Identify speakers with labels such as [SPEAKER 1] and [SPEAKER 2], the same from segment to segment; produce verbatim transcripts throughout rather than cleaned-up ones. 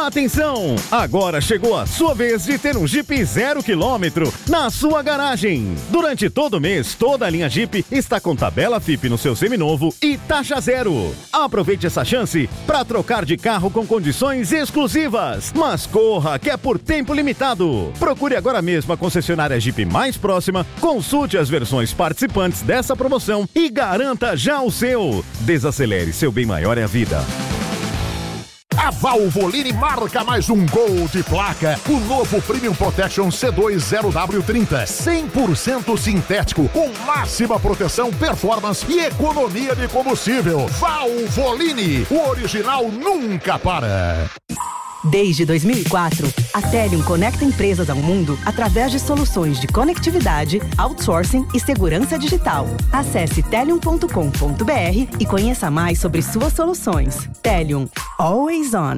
[SPEAKER 1] Atenção! Agora chegou a sua vez de ter um Jeep zero quilômetro na sua garagem. Durante todo o mês, toda a linha Jeep está com tabela F I P no seu seminovo e taxa zero. Aproveite essa chance para trocar de carro com condições exclusivas. Mas corra, que é por tempo limitado. Procure agora mesmo a concessionária Jeep mais próxima, consulte as versões participantes dessa promoção e garanta já o seu. Desacelere, seu bem maior é a vida.
[SPEAKER 2] A Valvoline marca mais um gol de placa. O novo Premium Protection C dois zero W trinta. cem por cento sintético, com máxima proteção, performance e economia de combustível. Valvoline, o original nunca para.
[SPEAKER 3] Desde dois mil e quatro, a Telium conecta empresas ao mundo através de soluções de conectividade, outsourcing e segurança digital. Acesse telium ponto com ponto br e conheça mais sobre suas soluções. Telium, always on.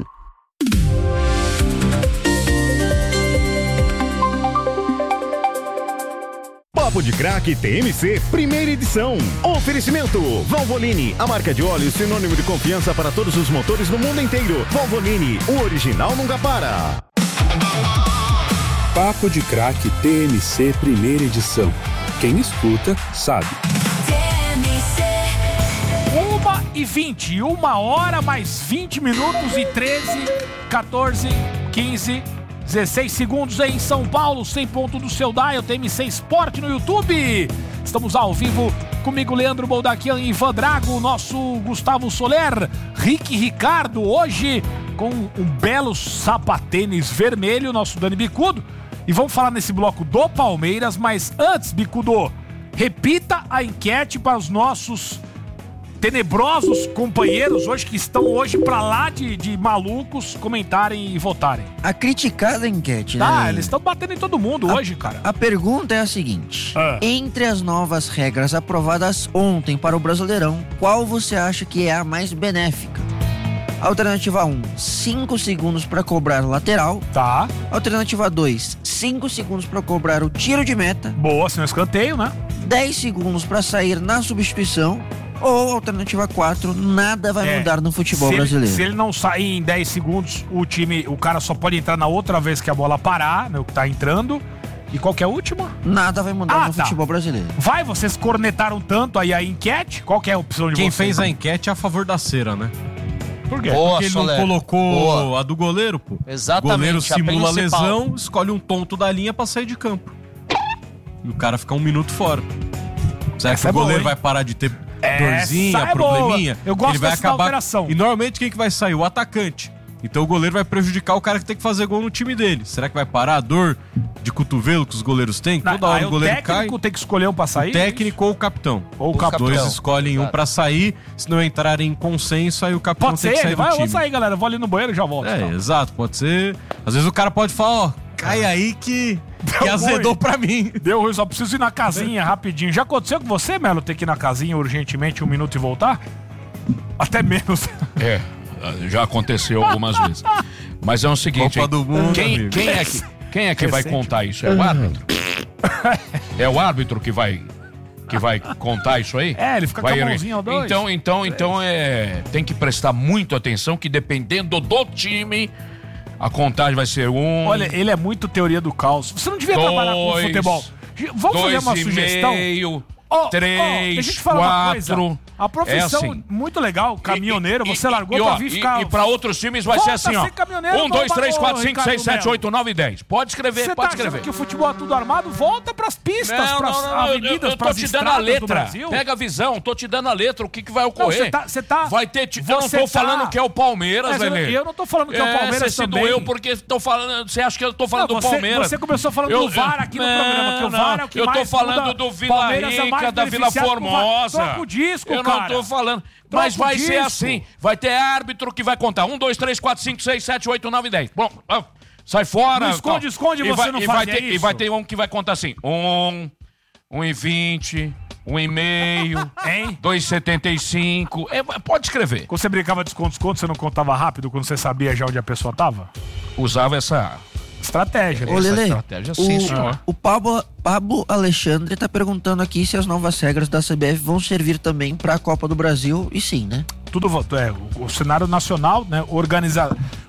[SPEAKER 1] Papo de Craque T M C, primeira edição. Oferecimento: Valvoline, a marca de óleo sinônimo de confiança para todos os motores no mundo inteiro. Valvoline, o original nunca para.
[SPEAKER 4] Papo de Craque T M C, primeira edição. Quem escuta, sabe.
[SPEAKER 5] Uma e vinte, uma hora mais vinte minutos e treze, quatorze, quinze, dezesseis segundos em São Paulo, cem ponto do seu dial, T M C Esporte no YouTube. Estamos ao vivo comigo, Leandro Boldaquian e Ivan Drago, nosso Gustavo Soler, Rick Ricardo, hoje com um belo sapatênis vermelho, nosso Dani Bicudo. E vamos falar nesse bloco do Palmeiras, mas antes, Bicudo, repita a enquete para os nossos tenebrosos companheiros hoje, que estão hoje pra lá de, de malucos, comentarem e votarem.
[SPEAKER 6] A criticada enquete, né?
[SPEAKER 5] Ah, eles estão batendo em todo mundo
[SPEAKER 6] a,
[SPEAKER 5] hoje, cara.
[SPEAKER 6] A pergunta é a seguinte: ah. entre as novas regras aprovadas ontem para o Brasileirão, qual você acha que é a mais benéfica? Alternativa um, cinco segundos para cobrar o lateral.
[SPEAKER 5] Tá.
[SPEAKER 6] Alternativa dois, cinco segundos para cobrar o tiro de meta.
[SPEAKER 5] Boa, sem escanteio, né?
[SPEAKER 6] dez segundos para sair na substituição. Ou alternativa quatro, nada vai é, mudar no futebol
[SPEAKER 5] se
[SPEAKER 6] brasileiro.
[SPEAKER 5] Ele, se ele não sair em dez segundos, o time, o cara só pode entrar na outra vez que a bola parar, né, o que tá entrando. E qual que é a última?
[SPEAKER 6] Nada vai mudar
[SPEAKER 5] ah,
[SPEAKER 6] no
[SPEAKER 5] tá.
[SPEAKER 6] futebol brasileiro.
[SPEAKER 5] Vai, vocês cornetaram tanto aí a enquete? Qual que é a opção de
[SPEAKER 7] Quem
[SPEAKER 5] vocês?
[SPEAKER 7] Quem fez a enquete é a favor da cera, né?
[SPEAKER 5] Por quê?
[SPEAKER 7] Boa, Porque ele Soler. não colocou Boa. a do goleiro, pô.
[SPEAKER 8] Exatamente.
[SPEAKER 7] O goleiro simula a lesão, escolhe um tonto da linha pra sair de campo. E o cara fica um minuto fora. Será Essa que é o goleiro boa, vai parar de ter dorzinha, é probleminha?
[SPEAKER 5] Eu gosto
[SPEAKER 7] ele vai
[SPEAKER 5] dessa
[SPEAKER 7] acabar...
[SPEAKER 5] alteração.
[SPEAKER 7] E normalmente quem que vai sair? O atacante. Então o goleiro vai prejudicar o cara que tem que fazer gol no time dele. Será que vai parar a dor de cotovelo que os goleiros têm? Toda
[SPEAKER 5] Não,
[SPEAKER 7] hora o goleiro cai. O
[SPEAKER 5] técnico tem que escolher um pra sair?
[SPEAKER 7] O técnico ou o capitão.
[SPEAKER 5] Ou o
[SPEAKER 7] Os
[SPEAKER 5] capitão.
[SPEAKER 7] dois escolhem Exato. um pra sair. Se não entrarem em consenso, aí o capitão
[SPEAKER 5] pode
[SPEAKER 7] tem
[SPEAKER 5] ser,
[SPEAKER 7] que sair
[SPEAKER 5] ele
[SPEAKER 7] do
[SPEAKER 5] vai,
[SPEAKER 7] time.
[SPEAKER 5] Eu vou sair, galera. Eu vou ali no banheiro e já volto.
[SPEAKER 7] É,
[SPEAKER 5] então.
[SPEAKER 7] exato. Pode ser. Às vezes o cara pode falar, ó, cai aí que... Que azedou ruim. pra mim.
[SPEAKER 5] Deu ruim, só preciso ir na casinha rapidinho. Já aconteceu com você, Melo, ter que ir na casinha urgentemente um minuto e voltar? Até menos.
[SPEAKER 9] É, já aconteceu algumas vezes. Mas é o seguinte,
[SPEAKER 7] Copa do mundo,
[SPEAKER 9] quem, quem é que, quem é que vai contar isso? É o árbitro? É o árbitro que vai, que vai contar isso aí?
[SPEAKER 5] É, ele fica
[SPEAKER 9] vai,
[SPEAKER 5] com a mãozinha ou dois.
[SPEAKER 9] Então, então, então é, tem que prestar muito atenção que dependendo do time... A contagem vai ser um...
[SPEAKER 5] Olha, ele é muito teoria do caos. Você não devia
[SPEAKER 9] dois,
[SPEAKER 5] trabalhar com futebol. Vamos fazer uma sugestão?
[SPEAKER 9] Meio,
[SPEAKER 5] oh,
[SPEAKER 9] três,
[SPEAKER 5] oh, deixa eu te falar
[SPEAKER 9] quatro...
[SPEAKER 5] uma coisa. A profissão,
[SPEAKER 9] é assim.
[SPEAKER 5] muito legal, caminhoneiro,
[SPEAKER 9] e,
[SPEAKER 5] você
[SPEAKER 9] e,
[SPEAKER 5] largou
[SPEAKER 9] e,
[SPEAKER 5] pra
[SPEAKER 9] ó,
[SPEAKER 5] vir ficar...
[SPEAKER 9] E, e pra outros times vai
[SPEAKER 5] Volta
[SPEAKER 9] ser assim, ó. um, dois, três, quatro, cinco, seis, sete, oito, nove, dez. Pode escrever,
[SPEAKER 5] Você
[SPEAKER 9] pode
[SPEAKER 5] tá
[SPEAKER 9] escrever.
[SPEAKER 5] que o futebol é tudo armado? Volta pras pistas,
[SPEAKER 9] não,
[SPEAKER 5] pras
[SPEAKER 9] não, não,
[SPEAKER 5] avenidas,
[SPEAKER 9] eu, eu
[SPEAKER 5] pras
[SPEAKER 9] tô te dando a letra.
[SPEAKER 5] do
[SPEAKER 9] Pega a visão, tô te dando a letra, o que que vai ocorrer.
[SPEAKER 5] Você tá, tá...
[SPEAKER 9] Vai ter... T... Eu não tô tá... falando que é o Palmeiras,
[SPEAKER 5] velho.
[SPEAKER 9] eu,
[SPEAKER 5] eu não tô falando que é, é o Palmeiras
[SPEAKER 9] você
[SPEAKER 5] também.
[SPEAKER 9] Você se doeu porque tô falando... Você acha que eu tô falando
[SPEAKER 5] não,
[SPEAKER 9] do
[SPEAKER 5] você,
[SPEAKER 9] Palmeiras.
[SPEAKER 5] Você começou falando eu, do V A R aqui eu, no programa, que o V A R é o que
[SPEAKER 9] eu
[SPEAKER 5] mais
[SPEAKER 9] tô falando do Vila Rica, da Vila Formosa.
[SPEAKER 5] Troca o disco,
[SPEAKER 9] eu
[SPEAKER 5] cara.
[SPEAKER 9] Eu não tô falando... Mas vai ser assim, vai ter árbitro que vai contar. Um, dois, três, quatro, cinco, seis, sete, oito, nove, dez. Bom, sai fora.
[SPEAKER 5] Não esconde, tal. esconde,
[SPEAKER 9] e
[SPEAKER 5] você
[SPEAKER 9] vai,
[SPEAKER 5] não
[SPEAKER 9] e
[SPEAKER 5] faz
[SPEAKER 9] vai ter,
[SPEAKER 5] isso.
[SPEAKER 9] E vai ter um que vai contar assim. Um, um e vinte, um e meio,
[SPEAKER 5] hein?
[SPEAKER 9] Dois e setenta e cinco. É, pode escrever.
[SPEAKER 5] Quando você brincava de desconto, desconto, você não contava rápido quando você sabia já onde a pessoa tava?
[SPEAKER 9] Usava essa...
[SPEAKER 5] Estratégia.
[SPEAKER 6] Ô, Lelê,
[SPEAKER 9] estratégia, sim,
[SPEAKER 6] o,
[SPEAKER 9] senhor.
[SPEAKER 6] o Pablo, Pablo Alexandre tá perguntando aqui se as novas regras da C B F vão servir também pra Copa do Brasil, e sim, né?
[SPEAKER 5] Tudo é, o, o cenário nacional, né, organizado.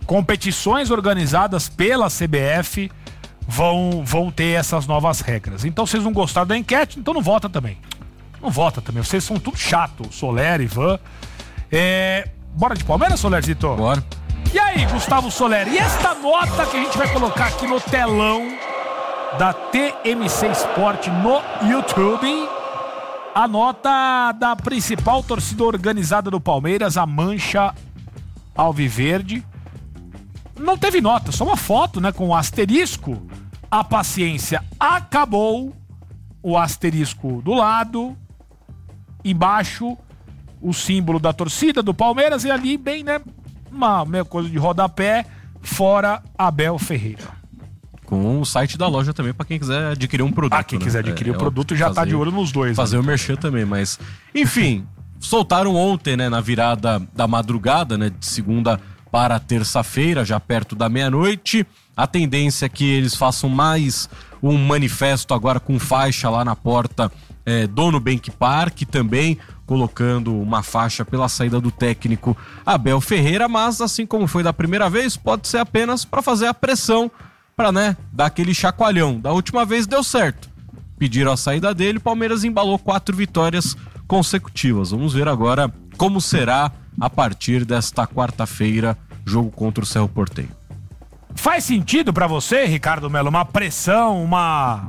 [SPEAKER 5] competições organizadas pela C B F vão, vão ter essas novas regras. Então, vocês não gostaram da enquete, então não vota também. Não vota também. Vocês são tudo chato. Soler, Ivan. É... Bora de Palmeiras, Solerzito?
[SPEAKER 7] Bora.
[SPEAKER 5] E aí, Gustavo Soler? E esta nota que a gente vai colocar aqui no telão da T M C Sport no YouTube, a nota da principal torcida organizada do Palmeiras, a Mancha Alviverde. Não teve nota, só uma foto, né, com o asterisco. A paciência acabou. O asterisco do lado. Embaixo, o símbolo da torcida do Palmeiras. E ali, bem, né, uma meia coisa de rodapé, fora Abel Ferreira.
[SPEAKER 7] Com o site da loja também, pra quem quiser adquirir um produto.
[SPEAKER 5] Ah, quem
[SPEAKER 7] né?
[SPEAKER 5] quiser adquirir o
[SPEAKER 7] é,
[SPEAKER 5] produto já
[SPEAKER 7] fazer,
[SPEAKER 5] tá de olho nos dois.
[SPEAKER 7] Fazer
[SPEAKER 5] né?
[SPEAKER 7] o merchan também, mas... Enfim, soltaram ontem, né, na virada da madrugada, né, de segunda para terça-feira, já perto da meia-noite. A tendência é que eles façam mais um manifesto agora com faixa lá na porta é, do Nubank Park, também colocando uma faixa pela saída do técnico Abel Ferreira, mas assim como foi da primeira vez, pode ser apenas para fazer a pressão, para, né, dar aquele chacoalhão. Da última vez deu certo. Pediram a saída dele, o Palmeiras embalou quatro vitórias consecutivas. Vamos ver agora como será a partir desta quarta-feira, jogo contra o Cerro Porteño.
[SPEAKER 5] Faz sentido pra você, Ricardo Melo, uma pressão, uma...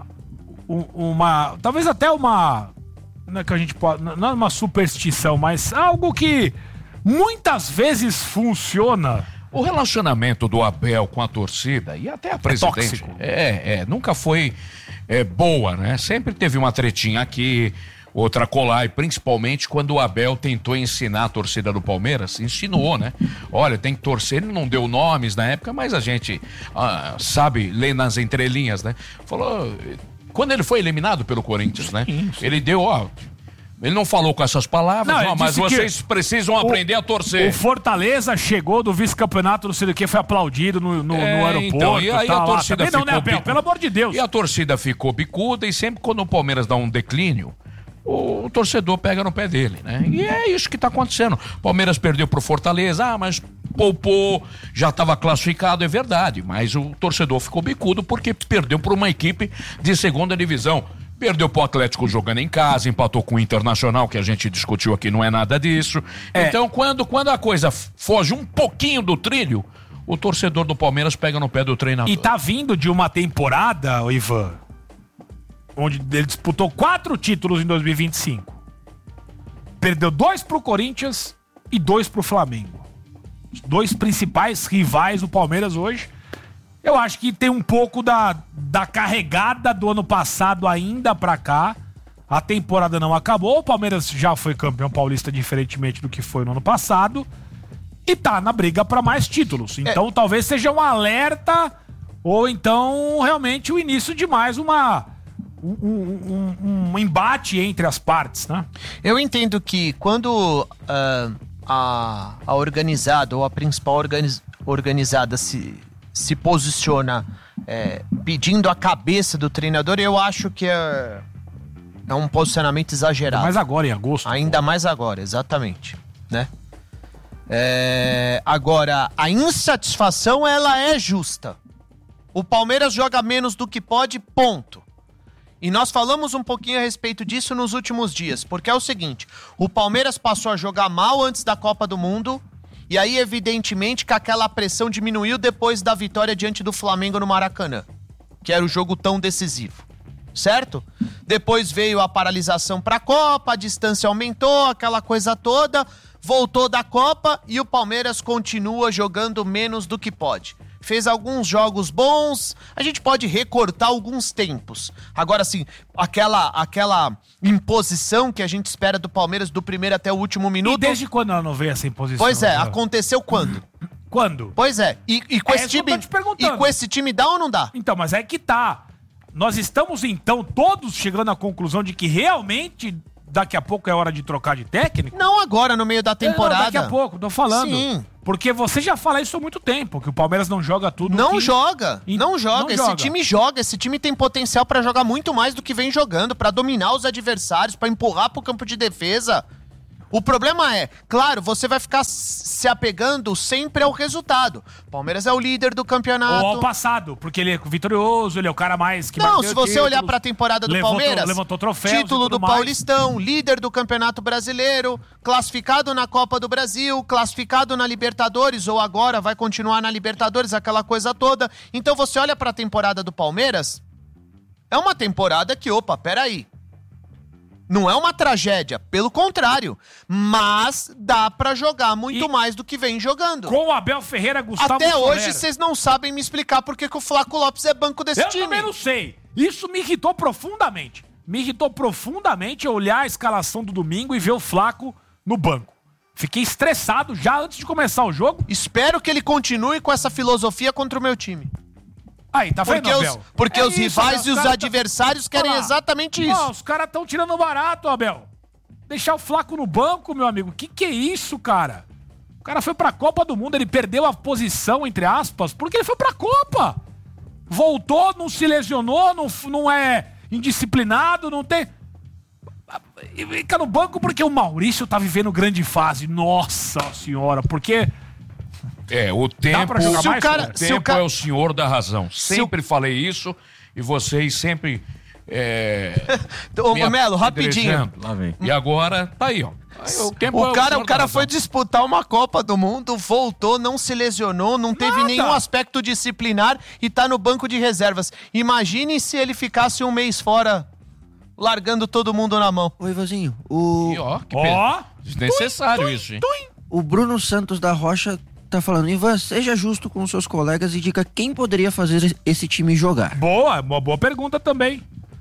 [SPEAKER 5] uma talvez até uma... Não é que a gente pode... Não é uma superstição, mas algo que muitas vezes funciona...
[SPEAKER 9] O relacionamento do Abel com a torcida e até a presidente é, é, é nunca foi é, boa, né? Sempre teve uma tretinha aqui, outra colar, e principalmente quando o Abel tentou ensinar a torcida do Palmeiras, insinuou, né? Olha, tem que torcer, ele não deu nomes na época, mas a gente ah, sabe ler nas entrelinhas, né? Falou, quando ele foi eliminado pelo Corinthians, né? Sim, sim. Ele deu, ó... Ele não falou com essas palavras, não, não, mas vocês precisam
[SPEAKER 5] o,
[SPEAKER 9] aprender a torcer.
[SPEAKER 5] O Fortaleza chegou do vice-campeonato, não sei do que, foi aplaudido no, no, é, no aeroporto. Então,
[SPEAKER 9] e aí tá, a torcida
[SPEAKER 5] lá,
[SPEAKER 9] ficou...
[SPEAKER 5] Não, né, Abel, pelo amor de Deus.
[SPEAKER 9] E a torcida ficou bicuda, e sempre quando o Palmeiras dá um declínio, o, o torcedor pega no pé dele, né? E é isso que tá acontecendo. O Palmeiras perdeu pro Fortaleza, ah, mas poupou, já estava classificado, é verdade, mas o torcedor ficou bicudo porque perdeu por uma equipe de segunda divisão. Perdeu pro Atlético jogando em casa, empatou com o Internacional, que a gente discutiu aqui, não é nada disso. É. Então, quando, quando a coisa foge um pouquinho do trilho, o torcedor do Palmeiras pega no pé do treinador.
[SPEAKER 5] E tá vindo de uma temporada, Ivan, onde ele disputou quatro títulos em dois mil e vinte e cinco. Perdeu dois pro Corinthians e dois pro Flamengo. Os dois principais rivais do Palmeiras hoje. Eu acho que tem um pouco da, da carregada do ano passado ainda pra cá. A temporada não acabou. O Palmeiras já foi campeão paulista, diferentemente do que foi no ano passado. E tá na briga pra mais títulos. Então é. talvez seja um alerta ou então realmente o início de mais uma... Um, um, um embate entre as partes, né?
[SPEAKER 8] Eu entendo que quando uh, a, a organizada ou a principal organiz, organizada se... se posiciona é, pedindo a cabeça do treinador, eu acho que é, é um posicionamento exagerado.
[SPEAKER 5] Ainda mais agora, em agosto.
[SPEAKER 8] Ainda pô. mais agora, exatamente. Né? É, agora, a insatisfação, ela é justa. O Palmeiras joga menos do que pode, ponto. E nós falamos um pouquinho a respeito disso nos últimos dias, porque é o seguinte, o Palmeiras passou a jogar mal antes da Copa do Mundo. E aí, evidentemente, que aquela pressão diminuiu depois da vitória diante do Flamengo no Maracanã, que era o jogo tão decisivo, certo? Depois veio a paralisação para a Copa, a distância aumentou, aquela coisa toda, voltou da Copa e o Palmeiras continua jogando menos do que pode. Fez alguns jogos bons, a gente pode recortar alguns tempos. Agora, assim, aquela, aquela imposição que a gente espera do Palmeiras do primeiro até o último minuto...
[SPEAKER 5] E desde quando ela não veio essa imposição?
[SPEAKER 8] Pois é, aconteceu quando?
[SPEAKER 5] Quando?
[SPEAKER 8] Pois é, e, e, com,
[SPEAKER 5] é
[SPEAKER 8] esse time,
[SPEAKER 5] e
[SPEAKER 8] com esse time dá ou não dá?
[SPEAKER 5] Então, mas é que tá. Nós estamos, então, todos chegando à conclusão de que realmente... Daqui a pouco é hora de trocar de técnico?
[SPEAKER 8] Não agora, no meio da temporada.
[SPEAKER 5] Não, daqui a pouco, tô falando.
[SPEAKER 8] Sim.
[SPEAKER 5] Porque você já fala isso há muito tempo, que o Palmeiras não joga tudo.
[SPEAKER 8] Não
[SPEAKER 5] que...
[SPEAKER 8] joga, e... não joga. Não esse joga. time joga, esse time tem potencial pra jogar muito mais do que vem jogando, pra dominar os adversários, pra empurrar pro campo de defesa. O problema é, claro, você vai ficar se apegando sempre ao resultado. Palmeiras é o líder do campeonato.
[SPEAKER 5] Ou ao passado, porque ele é vitorioso, ele é o cara mais que
[SPEAKER 8] Não, se você títulos, olhar pra temporada do
[SPEAKER 5] levantou,
[SPEAKER 8] Palmeiras,
[SPEAKER 5] levantou troféus
[SPEAKER 8] título do
[SPEAKER 5] mais.
[SPEAKER 8] Paulistão, líder do Campeonato Brasileiro, classificado na Copa do Brasil, classificado na Libertadores, ou agora vai continuar na Libertadores, aquela coisa toda. Então você olha pra temporada do Palmeiras, é uma temporada que, opa, peraí. Não é uma tragédia, pelo contrário. Mas dá pra jogar muito e mais do que vem jogando.
[SPEAKER 5] Com o Abel Ferreira, Gustavo
[SPEAKER 8] Até
[SPEAKER 5] Soler.
[SPEAKER 8] hoje vocês não sabem me explicar por que que o Flaco Lopes é banco desse
[SPEAKER 5] Eu
[SPEAKER 8] time.
[SPEAKER 5] Eu também não sei. Isso me irritou profundamente. Me irritou profundamente olhar a escalação do domingo e ver o Flaco no banco. Fiquei estressado já antes de começar o jogo.
[SPEAKER 8] Espero que ele continue com essa filosofia contra o meu time.
[SPEAKER 5] Aí, tá vendo,
[SPEAKER 8] porque
[SPEAKER 5] Abel?
[SPEAKER 8] Os, porque
[SPEAKER 5] é
[SPEAKER 8] os
[SPEAKER 5] isso,
[SPEAKER 8] rivais
[SPEAKER 5] Abel,
[SPEAKER 8] e os
[SPEAKER 5] os
[SPEAKER 8] adversários
[SPEAKER 5] tá...
[SPEAKER 8] querem
[SPEAKER 5] ah,
[SPEAKER 8] exatamente isso.
[SPEAKER 5] Ó, os caras estão tirando barato, Abel. Deixar o Flaco no banco, meu amigo. Que que é isso, cara? O cara foi pra Copa do Mundo, ele perdeu a posição, entre aspas, porque ele foi pra Copa. Voltou, não se lesionou, não, não é indisciplinado, não tem... E fica no banco porque o Maurício tá vivendo grande fase. Nossa senhora, porque...
[SPEAKER 9] É, o tempo,
[SPEAKER 5] jogar
[SPEAKER 9] se
[SPEAKER 5] mais,
[SPEAKER 9] o cara,
[SPEAKER 5] cara?
[SPEAKER 9] o tempo cara... é o senhor da razão. Sempre o... falei isso e vocês sempre... É,
[SPEAKER 8] Ô, Melo, rapidinho.
[SPEAKER 9] Lá vem. E agora, tá aí, ó. Aí, o tempo
[SPEAKER 8] o
[SPEAKER 9] é
[SPEAKER 8] cara,
[SPEAKER 9] o,
[SPEAKER 8] o cara foi disputar uma Copa do Mundo, voltou, não se lesionou, não teve
[SPEAKER 5] Nada.
[SPEAKER 8] nenhum aspecto disciplinar e tá no banco de reservas. Imagine se ele ficasse um mês fora, largando todo mundo na mão.
[SPEAKER 6] Oi, Ivanzinho. O...
[SPEAKER 9] E, ó, que
[SPEAKER 5] ó,
[SPEAKER 9] desnecessário tuim, isso, hein?
[SPEAKER 6] Tuim. O Bruno Santos da Rocha tá falando, Ivan, seja justo com seus colegas e diga quem poderia fazer esse time jogar.
[SPEAKER 5] Boa, uma boa pergunta também.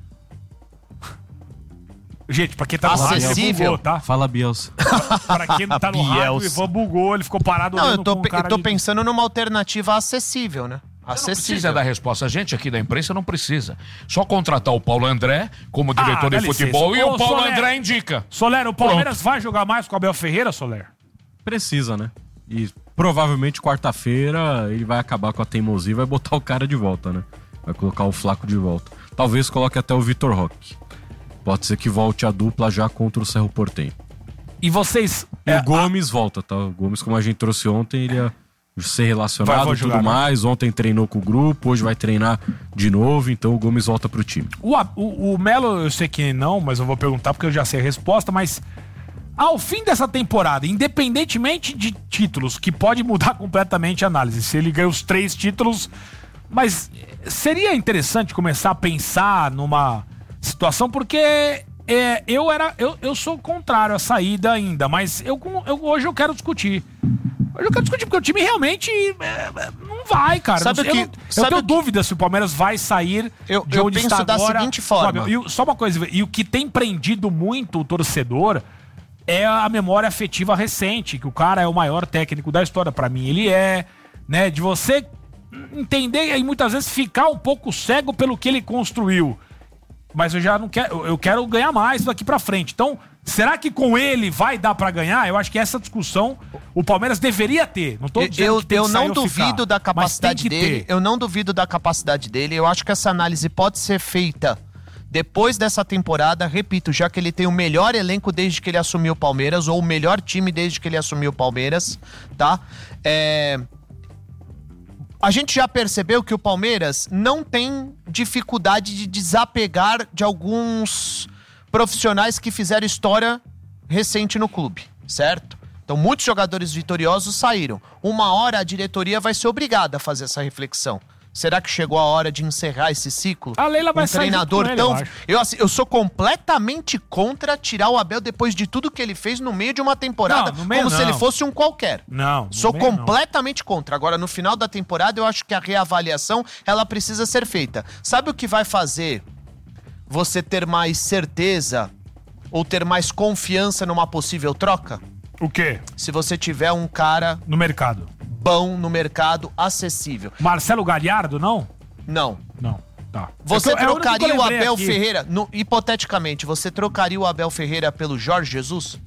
[SPEAKER 5] Gente, pra quem tá no
[SPEAKER 8] acessível,
[SPEAKER 5] rádio, tá?
[SPEAKER 7] Fala, Bielsa.
[SPEAKER 5] Pra quem tá no rádio, o Ivan bugou, ele ficou parado.
[SPEAKER 8] Não, eu tô,
[SPEAKER 5] com um
[SPEAKER 8] eu tô
[SPEAKER 5] de...
[SPEAKER 8] pensando numa alternativa acessível, né?
[SPEAKER 9] Você não precisa dar resposta. A gente aqui da imprensa não precisa. Só contratar o Paulo André como diretor
[SPEAKER 5] ah,
[SPEAKER 9] de futebol
[SPEAKER 5] licença.
[SPEAKER 9] e Ô, o Paulo
[SPEAKER 5] Soler,
[SPEAKER 9] André indica.
[SPEAKER 5] Soler, o Palmeiras Pronto. vai jogar mais com o Abel Ferreira, Soler?
[SPEAKER 7] Precisa, né? E provavelmente quarta-feira ele vai acabar com a teimosia e vai botar o cara de volta, né? Vai colocar o Flaco de volta. Talvez coloque até o Vitor Roque. Pode ser que volte a dupla já contra o Cerro Porteño.
[SPEAKER 5] E vocês...
[SPEAKER 7] E
[SPEAKER 5] é,
[SPEAKER 7] o Gomes a... volta, tá? O Gomes, como a gente trouxe ontem, ele ia ser relacionado e tudo né? mais. Ontem treinou com o grupo, hoje vai treinar de novo, então o Gomes volta pro time.
[SPEAKER 5] O, o, o Melo, eu sei que não, mas eu vou perguntar porque eu já sei a resposta, mas... Ao fim dessa temporada, independentemente de títulos, que pode mudar completamente a análise, se ele ganha os três títulos, mas seria interessante começar a pensar numa situação, porque é, eu era eu, eu sou contrário à saída ainda, mas eu, eu, hoje eu quero discutir. Hoje eu quero discutir, porque o time realmente é, não vai, cara.
[SPEAKER 8] Sabe
[SPEAKER 5] não,
[SPEAKER 8] que,
[SPEAKER 5] eu não,
[SPEAKER 8] sabe
[SPEAKER 5] eu tenho
[SPEAKER 8] que...
[SPEAKER 5] dúvida se o Palmeiras vai sair
[SPEAKER 8] eu,
[SPEAKER 5] de
[SPEAKER 8] eu
[SPEAKER 5] onde
[SPEAKER 8] penso
[SPEAKER 5] está
[SPEAKER 8] da
[SPEAKER 5] agora.
[SPEAKER 8] seguinte forma.
[SPEAKER 5] E, só uma coisa, e o que tem prendido muito o torcedor é a memória afetiva recente, que o cara é o maior técnico da história, pra mim ele é, né, de você entender e muitas vezes ficar um pouco cego pelo que ele construiu. Mas eu já não quero, eu quero ganhar mais daqui pra frente. Então, será que com ele vai dar pra ganhar? Eu acho que essa discussão o Palmeiras deveria ter. Não tô dizendo
[SPEAKER 8] eu,
[SPEAKER 5] que tem
[SPEAKER 8] eu
[SPEAKER 5] que
[SPEAKER 8] não
[SPEAKER 5] sair ou
[SPEAKER 8] duvido
[SPEAKER 5] ficar,
[SPEAKER 8] da capacidade dele.
[SPEAKER 5] ter.
[SPEAKER 8] Eu não duvido da capacidade dele. Eu acho que essa análise pode ser feita depois dessa temporada, repito, já que ele tem o melhor elenco desde que ele assumiu o Palmeiras, ou o melhor time desde que ele assumiu o Palmeiras, tá? É... A gente já percebeu que o Palmeiras não tem dificuldade de desapegar de alguns profissionais que fizeram história recente no clube, certo? Então, muitos jogadores vitoriosos saíram. Uma hora a diretoria vai ser obrigada a fazer essa reflexão. Será que chegou a hora de encerrar esse ciclo?
[SPEAKER 5] A Leila vai
[SPEAKER 8] um
[SPEAKER 5] sair
[SPEAKER 8] treinador
[SPEAKER 5] com ele,
[SPEAKER 8] tão...
[SPEAKER 5] eu acho.
[SPEAKER 8] Eu, assim, eu sou completamente contra tirar o Abel depois de tudo que ele fez no meio de uma temporada,
[SPEAKER 5] Não, no meio
[SPEAKER 8] como
[SPEAKER 5] não.
[SPEAKER 8] se ele fosse um qualquer.
[SPEAKER 5] Não, no
[SPEAKER 8] Sou
[SPEAKER 5] meio não.
[SPEAKER 8] completamente contra. Agora, no final da temporada, eu acho que a reavaliação, ela precisa ser feita. Sabe o que vai fazer você ter mais certeza ou ter mais confiança numa possível troca?
[SPEAKER 5] O quê?
[SPEAKER 8] Se você tiver um cara
[SPEAKER 5] No mercado.
[SPEAKER 8] bom no mercado, acessível.
[SPEAKER 5] Marcelo Galhardo, não?
[SPEAKER 8] Não.
[SPEAKER 5] Não. Tá.
[SPEAKER 8] Você
[SPEAKER 5] É que eu- é o único que
[SPEAKER 8] trocaria
[SPEAKER 5] eu
[SPEAKER 8] o
[SPEAKER 5] lembrei
[SPEAKER 8] Abel
[SPEAKER 5] aqui.
[SPEAKER 8] Ferreira, no- hipoteticamente, você trocaria o Abel Ferreira pelo Jorge Jesus?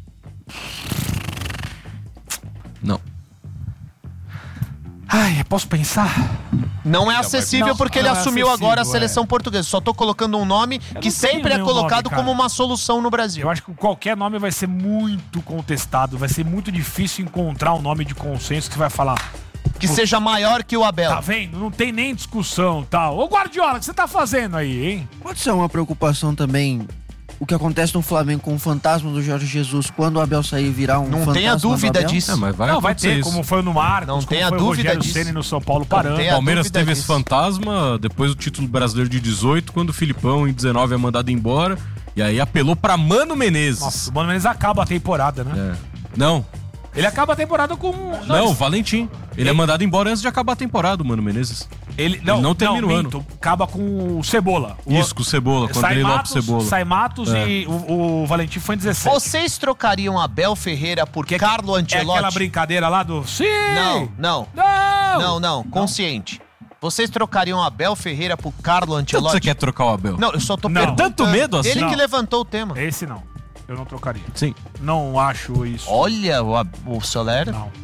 [SPEAKER 7] Não.
[SPEAKER 5] Ai, posso pensar?
[SPEAKER 8] Não é acessível
[SPEAKER 5] Não,
[SPEAKER 8] porque
[SPEAKER 5] não
[SPEAKER 8] ele
[SPEAKER 5] é
[SPEAKER 8] assumiu
[SPEAKER 5] acessível,
[SPEAKER 8] agora a seleção
[SPEAKER 5] é.
[SPEAKER 8] portuguesa. Só tô colocando um nome
[SPEAKER 5] Eu
[SPEAKER 8] que
[SPEAKER 5] não tenho
[SPEAKER 8] sempre é
[SPEAKER 5] nenhum
[SPEAKER 8] colocado
[SPEAKER 5] nome,
[SPEAKER 8] como
[SPEAKER 5] cara.
[SPEAKER 8] uma solução no Brasil.
[SPEAKER 5] Eu acho que qualquer nome vai ser muito contestado, vai ser muito difícil encontrar um nome de consenso que vai falar.
[SPEAKER 8] Que seja maior que o Abel.
[SPEAKER 5] Tá vendo? Não tem nem discussão, tal. Ô Guardiola, o que você tá fazendo aí, hein?
[SPEAKER 6] Pode ser uma preocupação também o que acontece no Flamengo com o fantasma do Jorge Jesus quando o Abel sair e virar um
[SPEAKER 8] Não
[SPEAKER 6] fantasma
[SPEAKER 8] tenha dúvida
[SPEAKER 6] do Abel?
[SPEAKER 8] disso.
[SPEAKER 7] É, mas vai
[SPEAKER 5] Não, vai
[SPEAKER 7] acontecer
[SPEAKER 5] ter,
[SPEAKER 7] isso.
[SPEAKER 5] como foi no Marcos,
[SPEAKER 8] Não
[SPEAKER 5] como
[SPEAKER 8] tenha
[SPEAKER 5] foi o
[SPEAKER 8] dúvida
[SPEAKER 5] Rogério
[SPEAKER 8] disso.
[SPEAKER 5] Ceni no São Paulo parando.
[SPEAKER 8] tenha
[SPEAKER 7] O Palmeiras
[SPEAKER 8] dúvida
[SPEAKER 7] teve
[SPEAKER 8] disso.
[SPEAKER 7] esse fantasma depois do título brasileiro de dezoito, quando o Filipão em dezenove é mandado embora. E aí apelou pra Mano Menezes.
[SPEAKER 5] Nossa, o Mano Menezes acaba a temporada, né?
[SPEAKER 7] É. Não,
[SPEAKER 5] Ele acaba a temporada com...
[SPEAKER 7] não,
[SPEAKER 5] ele-
[SPEAKER 7] Valentim. Ele é mandado embora antes de acabar a temporada, o Mano Menezes.
[SPEAKER 5] Ele não,
[SPEAKER 7] Ele não termina o
[SPEAKER 5] minto, acaba com o Cebola. O-
[SPEAKER 7] Isso, com o Cebola, quando
[SPEAKER 5] Sai
[SPEAKER 7] ele lopa o
[SPEAKER 5] Matos,
[SPEAKER 7] Cebola.
[SPEAKER 5] sai Matos
[SPEAKER 7] É.
[SPEAKER 5] e o, o Valentim foi em dezessete.
[SPEAKER 8] Vocês trocariam Abel Ferreira por
[SPEAKER 5] Que é-
[SPEAKER 8] Carlo
[SPEAKER 5] É
[SPEAKER 8] Ancelotti?
[SPEAKER 5] aquela brincadeira lá do... Sim!
[SPEAKER 8] Não, não.
[SPEAKER 5] Não!
[SPEAKER 8] Não, não, consciente. Vocês trocariam Abel Ferreira por Carlo
[SPEAKER 7] Tanto
[SPEAKER 8] Ancelotti?
[SPEAKER 7] você quer trocar o Abel?
[SPEAKER 8] Não, eu só tô
[SPEAKER 5] Não.
[SPEAKER 8] perguntando.
[SPEAKER 7] Tanto medo assim?
[SPEAKER 8] Ele
[SPEAKER 5] Não.
[SPEAKER 8] que levantou o tema.
[SPEAKER 5] Esse não. Eu não trocaria.
[SPEAKER 7] Sim.
[SPEAKER 5] Não acho isso.
[SPEAKER 8] Olha o, Ab- o Soler.
[SPEAKER 5] Não. Não.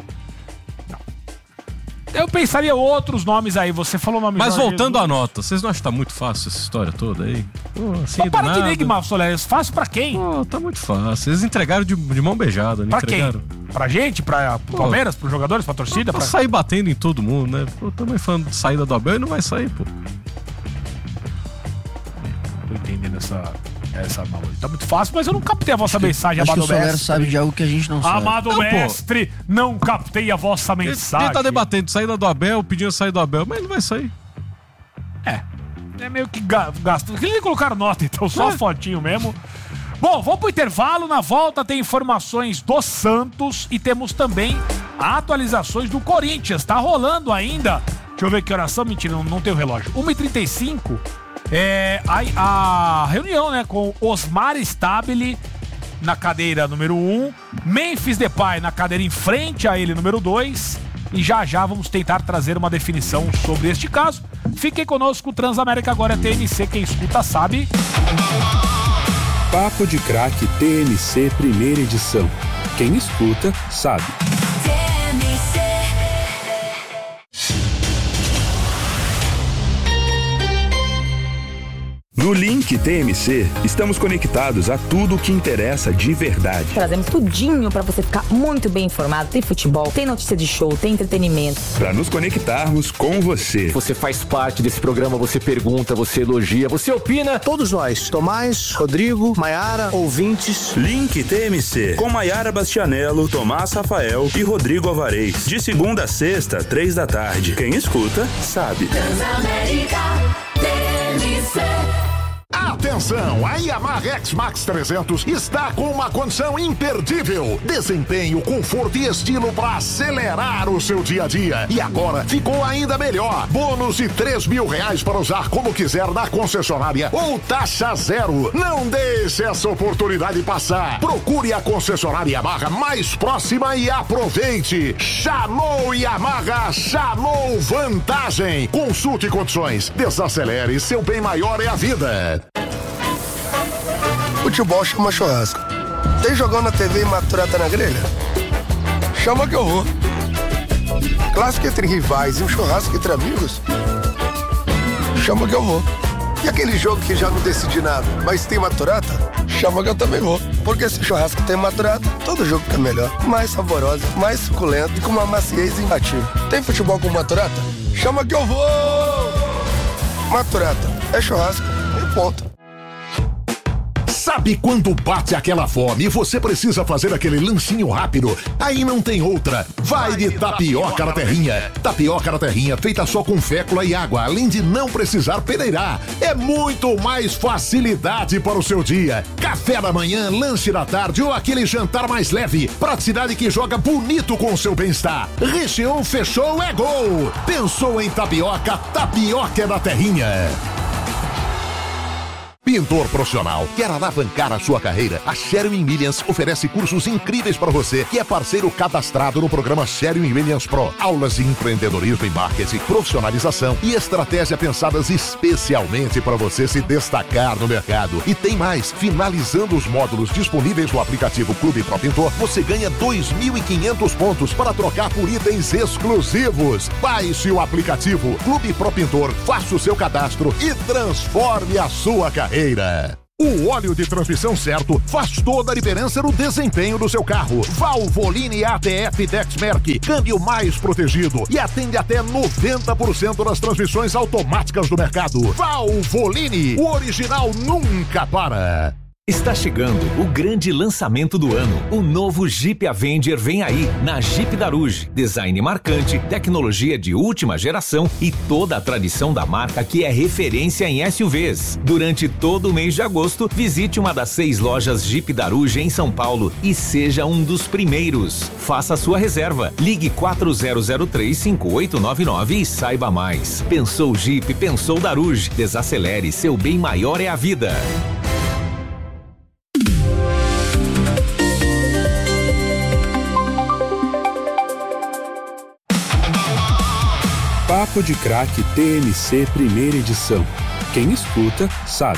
[SPEAKER 5] Eu pensaria outros nomes aí. Você falou o nome
[SPEAKER 7] Mas
[SPEAKER 5] Jorge
[SPEAKER 7] voltando
[SPEAKER 5] Jesus.
[SPEAKER 7] à nota, vocês não acham que tá muito fácil essa história toda aí? Pô, assim,
[SPEAKER 5] Mas
[SPEAKER 7] do
[SPEAKER 5] para de
[SPEAKER 7] nada.
[SPEAKER 5] enigmar, Soler. Fácil pra quem?
[SPEAKER 7] Pô, tá muito fácil. Eles entregaram de, de mão beijada, não
[SPEAKER 5] Pra quem?
[SPEAKER 7] entregaram?
[SPEAKER 5] Pra gente? Pra, pro
[SPEAKER 7] Pô.
[SPEAKER 5] Palmeiras? Pros jogadores? Pra torcida?
[SPEAKER 7] Pra
[SPEAKER 5] Pra...
[SPEAKER 7] sair batendo em todo mundo, né? Pô, também falando de saída do Abel e não vai sair, pô.
[SPEAKER 5] Tô entendendo essa... Essa maluca. Tá muito fácil, mas eu não captei a vossa mensagem,
[SPEAKER 6] Acho que
[SPEAKER 5] amado
[SPEAKER 6] o Soler
[SPEAKER 5] mestre.
[SPEAKER 6] sabe de algo que a gente não sabe.
[SPEAKER 5] Amado
[SPEAKER 7] Não, pô.
[SPEAKER 5] mestre, não captei a vossa
[SPEAKER 7] Ele,
[SPEAKER 5] mensagem.
[SPEAKER 7] ele tá debatendo saída do Abel, pedindo saída do Abel, mas ele vai sair.
[SPEAKER 5] É. É meio que ga- gasto. Eles nem colocaram nota, então só
[SPEAKER 7] É.
[SPEAKER 5] fotinho mesmo. Bom, vamos pro intervalo. Na volta tem informações do Santos e temos também atualizações do Corinthians. Tá rolando ainda. Deixa eu ver que horas são. Mentira, não, não tem o relógio. uma e trinta e cinco. É a, a reunião, né, com Osmar Stabile na cadeira número um, Memphis Depay na cadeira em frente a ele, número dois. E já já vamos tentar trazer uma definição sobre este caso. Fiquem conosco, Transamérica agora é T N C, quem escuta sabe.
[SPEAKER 4] Papo de Craque T N C primeira edição. Quem escuta sabe. No Link T M C, estamos conectados a tudo o que interessa de verdade.
[SPEAKER 10] Trazemos tudinho pra você ficar muito bem informado. Tem futebol, tem notícia de show, tem entretenimento.
[SPEAKER 4] Para nos conectarmos com você.
[SPEAKER 11] Você faz parte desse programa, você pergunta, você elogia, você opina.
[SPEAKER 12] Todos nós, Tomás, Rodrigo, Maiara, ouvintes.
[SPEAKER 4] Link T M C, com Maiara Bastianello, Tomás Rafael e Rodrigo Alvarez. De segunda a sexta, três da tarde. Quem escuta, sabe.
[SPEAKER 13] Transamérica T N C.
[SPEAKER 2] Atenção, a Yamaha X-Max trezentos está com uma condição imperdível. Desempenho, conforto e estilo para acelerar o seu dia a dia. E agora ficou ainda melhor. Bônus de três mil reais para usar como quiser na concessionária ou taxa zero. Não deixe essa oportunidade passar. Procure a concessionária Yamaha mais próxima e aproveite. Chamou Yamaha, chamou vantagem. Consulte condições. Desacelere, seu bem maior é a vida.
[SPEAKER 12] Futebol chama churrasco. Tem jogão na T V e maturata na grelha? Chama que eu vou. Clássico entre rivais e um churrasco entre amigos? Chama que eu vou. E aquele jogo que já não decidi nada, mas tem maturata? Chama que eu também vou. Porque se churrasco tem maturata, todo jogo fica melhor. Mais saborosa, mais suculento e com uma maciez imbatível. Tem futebol com maturata? Chama que eu vou! Maturata é churrasco e ponto.
[SPEAKER 2] Sabe quando bate aquela fome e você precisa fazer aquele lanchinho rápido? Aí não tem outra. Vai de tapioca na terrinha. Tapioca na terrinha feita só com fécula e água, além de não precisar peneirar. É muito mais facilidade para o seu dia. Café da manhã, lanche da tarde ou aquele jantar mais leve. Praticidade que joga bonito com o seu bem-estar. Recheou, fechou, é gol. Pensou em tapioca, tapioca é da terrinha. Pintor profissional, quer alavancar a sua carreira? A Sherwin Williams oferece cursos incríveis para você, que é parceiro cadastrado no programa Sherwin Williams Pro. Aulas de empreendedorismo e marketing, profissionalização e estratégia pensadas especialmente para você se destacar no mercado. E tem mais, finalizando os módulos disponíveis no aplicativo Clube Pro Pintor, você ganha dois mil e quinhentos pontos para trocar por itens exclusivos. Baixe o aplicativo Clube Pro Pintor, faça o seu cadastro e transforme a sua carreira. O óleo de transmissão certo faz toda a diferença no desempenho do seu carro. Valvoline A T F Dexmerc, câmbio mais protegido e atende até noventa por cento das transmissões automáticas do mercado. Valvoline, o original nunca para.
[SPEAKER 14] Está chegando o grande lançamento do ano. O novo Jeep Avenger vem aí, na Jeep Daruge. Design marcante, tecnologia de última geração e toda a tradição da marca que é referência em S U Vs. Durante todo o mês de agosto, visite uma das seis lojas Jeep Daruge em São Paulo e seja um dos primeiros. Faça sua reserva. Ligue quatro zero zero três, cinco oito nove nove e saiba mais. Pensou Jeep, pensou Daruge. Desacelere, seu bem maior é a vida.
[SPEAKER 15] Papo de Craque T M C primeira edição. Quem escuta, sabe.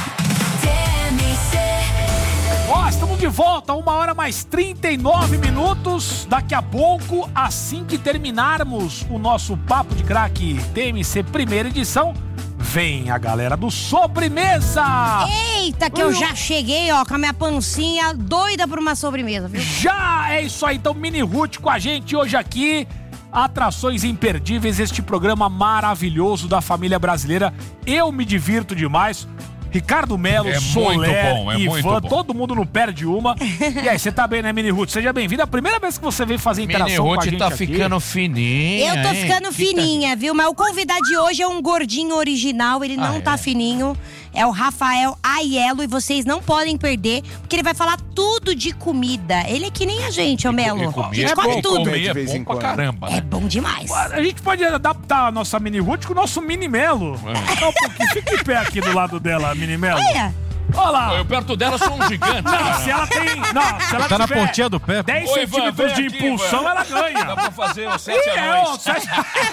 [SPEAKER 5] Ó, oh, estamos de volta, uma hora mais trinta e nove minutos. Daqui a pouco, assim que terminarmos o nosso Papo de Craque T M C primeira edição, vem a galera do Sobremesa!
[SPEAKER 16] Eita, que eu já cheguei, ó, com a minha pancinha doida por uma sobremesa, viu?
[SPEAKER 5] Já! É isso aí, então, Mini Ruth com a gente hoje aqui. Atrações imperdíveis, este programa maravilhoso da família brasileira. Eu me divirto demais. Ricardo Melo,
[SPEAKER 9] é
[SPEAKER 5] Soler,
[SPEAKER 9] muito bom, é
[SPEAKER 5] Ivan,
[SPEAKER 9] muito bom.
[SPEAKER 5] Todo mundo não perde uma. E aí, você tá bem, né, Mini Ruth? Seja bem-vinda. É a primeira vez que você veio fazer interação com a gente
[SPEAKER 9] Mini Ruth tá
[SPEAKER 5] aqui.
[SPEAKER 9] ficando fininha.
[SPEAKER 16] Eu tô
[SPEAKER 9] hein?
[SPEAKER 16] ficando
[SPEAKER 9] Que
[SPEAKER 16] fininha, viu? Mas o convidado de hoje é um gordinho original, ele não
[SPEAKER 9] Ah,
[SPEAKER 16] tá
[SPEAKER 9] é?
[SPEAKER 16] fininho. É o Rafael Aiello e vocês não podem perder, porque ele vai falar tudo de comida. Ele é que nem a gente, ô Melo. A gente
[SPEAKER 5] é
[SPEAKER 16] come
[SPEAKER 5] bom,
[SPEAKER 16] tudo.
[SPEAKER 5] comer é bom pra caramba.
[SPEAKER 16] É bom demais.
[SPEAKER 5] A gente pode adaptar a nossa Mini Ruth com o nosso Mini Melo. Só um pouquinho. Fica em pé aqui do lado dela, Mini Melo.
[SPEAKER 16] Olha.
[SPEAKER 5] Olha lá.
[SPEAKER 9] Eu perto dela sou um gigante.
[SPEAKER 5] Não,
[SPEAKER 9] cara.
[SPEAKER 5] se ela tem. Não, se ela
[SPEAKER 7] Tá na
[SPEAKER 5] tiver
[SPEAKER 7] pontinha do pé.
[SPEAKER 5] dez
[SPEAKER 9] Ô, Ivan,
[SPEAKER 5] centímetros de
[SPEAKER 9] vem aqui,
[SPEAKER 5] impulsão,
[SPEAKER 9] Ivan.
[SPEAKER 5] ela ganha.
[SPEAKER 9] Dá pra fazer os sete
[SPEAKER 5] Ih, é,
[SPEAKER 9] anões.
[SPEAKER 5] ó, sete-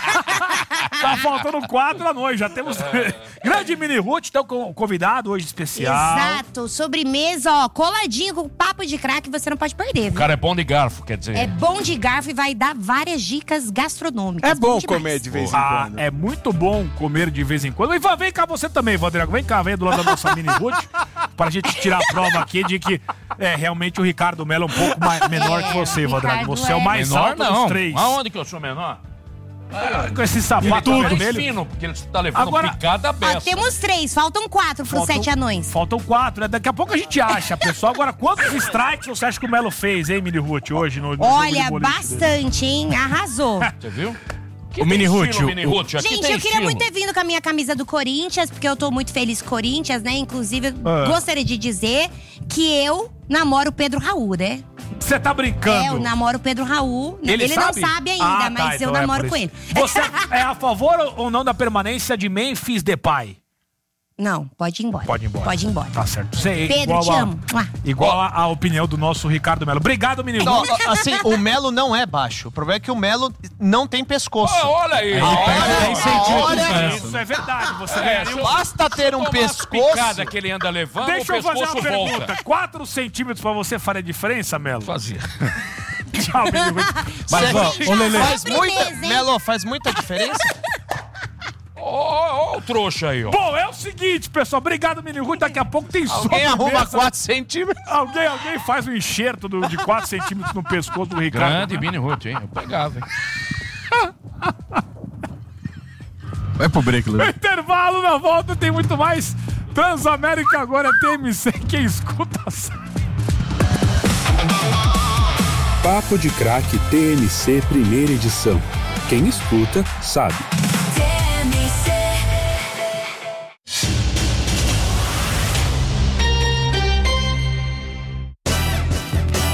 [SPEAKER 5] Tá faltando quatro anões, já temos. Grande Mini Ruth, então, com convidado hoje especial.
[SPEAKER 16] Exato, sobremesa, ó, coladinho com o papo de craque, você não pode perder,
[SPEAKER 9] O
[SPEAKER 16] viu?
[SPEAKER 9] cara é bom de garfo, quer dizer.
[SPEAKER 16] É bom de garfo e vai dar várias dicas gastronômicas.
[SPEAKER 17] É bom
[SPEAKER 16] demais.
[SPEAKER 17] comer de vez em
[SPEAKER 5] Ah,
[SPEAKER 17] quando.
[SPEAKER 5] é muito bom comer de vez em quando. Ivan, vem cá você também, Vandrego. Vem cá, vem do lado da nossa Mini Ruth, pra gente tirar a prova aqui de que é realmente o Ricardo Melo é um pouco mais, menor
[SPEAKER 16] É,
[SPEAKER 5] que você,
[SPEAKER 16] o
[SPEAKER 5] Vandrago.
[SPEAKER 16] Ricardo
[SPEAKER 5] Você é o
[SPEAKER 16] é.
[SPEAKER 5] mais
[SPEAKER 9] Menor
[SPEAKER 5] alto
[SPEAKER 9] não.
[SPEAKER 5] dos três.
[SPEAKER 9] Aonde que eu sou menor?
[SPEAKER 5] Ah, com esse
[SPEAKER 9] Ele
[SPEAKER 5] sapato
[SPEAKER 9] tá mais
[SPEAKER 5] vermelho.
[SPEAKER 9] fino, porque ele tá levando
[SPEAKER 5] Agora-
[SPEAKER 9] picada
[SPEAKER 16] Ó,
[SPEAKER 9] beça.
[SPEAKER 16] temos três, faltam quatro pros
[SPEAKER 5] Faltam-
[SPEAKER 16] sete anões.
[SPEAKER 5] Faltam quatro, né? Daqui a pouco a gente acha, pessoal. Agora, quantos strikes você acha que o Melo fez, hein, Mini Ruth, hoje no, no
[SPEAKER 16] Olha,
[SPEAKER 5] jogo de boliche dele?
[SPEAKER 16] bastante, hein? Arrasou.
[SPEAKER 9] Você viu?
[SPEAKER 7] O Mini Ruth,
[SPEAKER 9] estilo,
[SPEAKER 7] o-
[SPEAKER 9] Mini Ruth. Aqui
[SPEAKER 16] Gente,
[SPEAKER 9] tem
[SPEAKER 16] eu queria
[SPEAKER 9] estilo.
[SPEAKER 16] muito ter vindo com a minha camisa do Corinthians, porque eu tô muito feliz com o Corinthians, né? Inclusive, eu
[SPEAKER 5] Ah.
[SPEAKER 16] gostaria de dizer que eu namoro o Pedro Raul, né?
[SPEAKER 5] Você tá brincando?
[SPEAKER 16] É, eu namoro o Pedro Raul.
[SPEAKER 5] Ele,
[SPEAKER 16] não sabe ainda,
[SPEAKER 5] Ah, tá,
[SPEAKER 16] mas eu
[SPEAKER 5] então é
[SPEAKER 16] namoro
[SPEAKER 5] por
[SPEAKER 16] com
[SPEAKER 5] isso.
[SPEAKER 16] ele.
[SPEAKER 5] Você é a favor ou não da permanência de Memphis Depay?
[SPEAKER 16] Não, pode ir embora.
[SPEAKER 5] Pode ir embora.
[SPEAKER 16] Pode ir embora.
[SPEAKER 5] Tá certo. Você,
[SPEAKER 16] Pedro,
[SPEAKER 5] igual
[SPEAKER 16] te
[SPEAKER 5] a-
[SPEAKER 16] amo. Mua.
[SPEAKER 5] Igual a, a opinião do nosso Ricardo Melo. Obrigado, menino.
[SPEAKER 8] Não, assim, o Melo não é baixo. O problema é que o Melo não tem pescoço.
[SPEAKER 9] Ah, olha aí.
[SPEAKER 8] Olha,
[SPEAKER 9] Olha,
[SPEAKER 8] dez centímetros
[SPEAKER 9] olha
[SPEAKER 8] de
[SPEAKER 5] Isso é verdade. Você
[SPEAKER 9] É,
[SPEAKER 5] ganharia um-
[SPEAKER 8] Basta ter um
[SPEAKER 9] Tomar as
[SPEAKER 8] pescoço.
[SPEAKER 9] picada que ele anda levando,
[SPEAKER 5] Deixa
[SPEAKER 9] o
[SPEAKER 5] eu fazer
[SPEAKER 9] pescoço
[SPEAKER 5] uma pergunta.
[SPEAKER 9] volta.
[SPEAKER 5] quatro centímetros pra você faria diferença, Melo?
[SPEAKER 9] Fazia.
[SPEAKER 5] Tchau, menino.
[SPEAKER 7] Mas, ó, ô, Lelê.
[SPEAKER 8] Faz muita,
[SPEAKER 16] Sobremesa, hein?
[SPEAKER 8] Melo, faz muita diferença?
[SPEAKER 9] Ó, ó, o trouxa aí, ó.
[SPEAKER 5] Bom, é o seguinte, pessoal. Obrigado, menino Ruth. Daqui a pouco tem
[SPEAKER 8] Alguém
[SPEAKER 5] sobremesa.
[SPEAKER 8] arruma quatro centímetros?
[SPEAKER 5] Alguém, alguém faz um enxerto do- de quatro centímetros no pescoço do Ricardo.
[SPEAKER 9] Grande Mini Ruth, hein? Eu pegava, hein?
[SPEAKER 7] Vai pro break, Lelê.
[SPEAKER 5] Intervalo, na volta tem muito mais. Transamérica agora é T M C. Quem escuta sabe.
[SPEAKER 15] Papo de Craque T M C primeira edição. Quem escuta, sabe.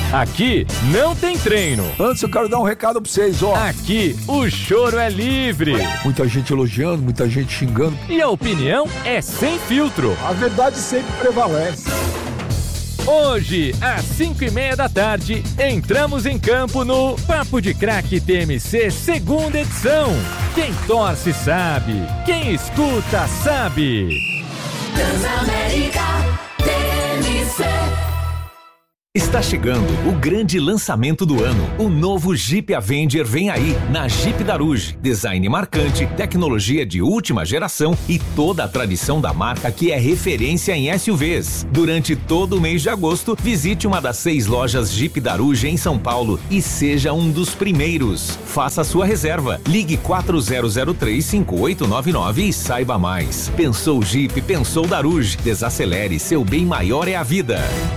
[SPEAKER 17] Aqui não tem treino.
[SPEAKER 18] Antes eu quero dar um recado pra vocês, ó.
[SPEAKER 17] Aqui o choro é livre.
[SPEAKER 18] Muita gente elogiando, muita gente xingando.
[SPEAKER 17] E a opinião é sem filtro.
[SPEAKER 18] A verdade sempre prevalece.
[SPEAKER 17] Hoje, às cinco e meia da tarde, entramos em campo no Papo de Craque T M C, segunda edição. Quem torce sabe, quem escuta sabe.
[SPEAKER 13] Transamérica T M C.
[SPEAKER 14] Está chegando o grande lançamento do ano. O novo Jeep Avenger vem aí na Jeep Daruge. Design marcante, tecnologia de última geração e toda a tradição da marca que é referência em S U Vs. Durante todo o mês de agosto, visite uma das seis lojas Jeep Daruge em São Paulo e seja um dos primeiros. Faça sua reserva. Ligue quatro zero zero três, cinco oito nove nove e saiba mais. Pensou Jeep, pensou Daruge. Desacelere, seu bem maior é a vida.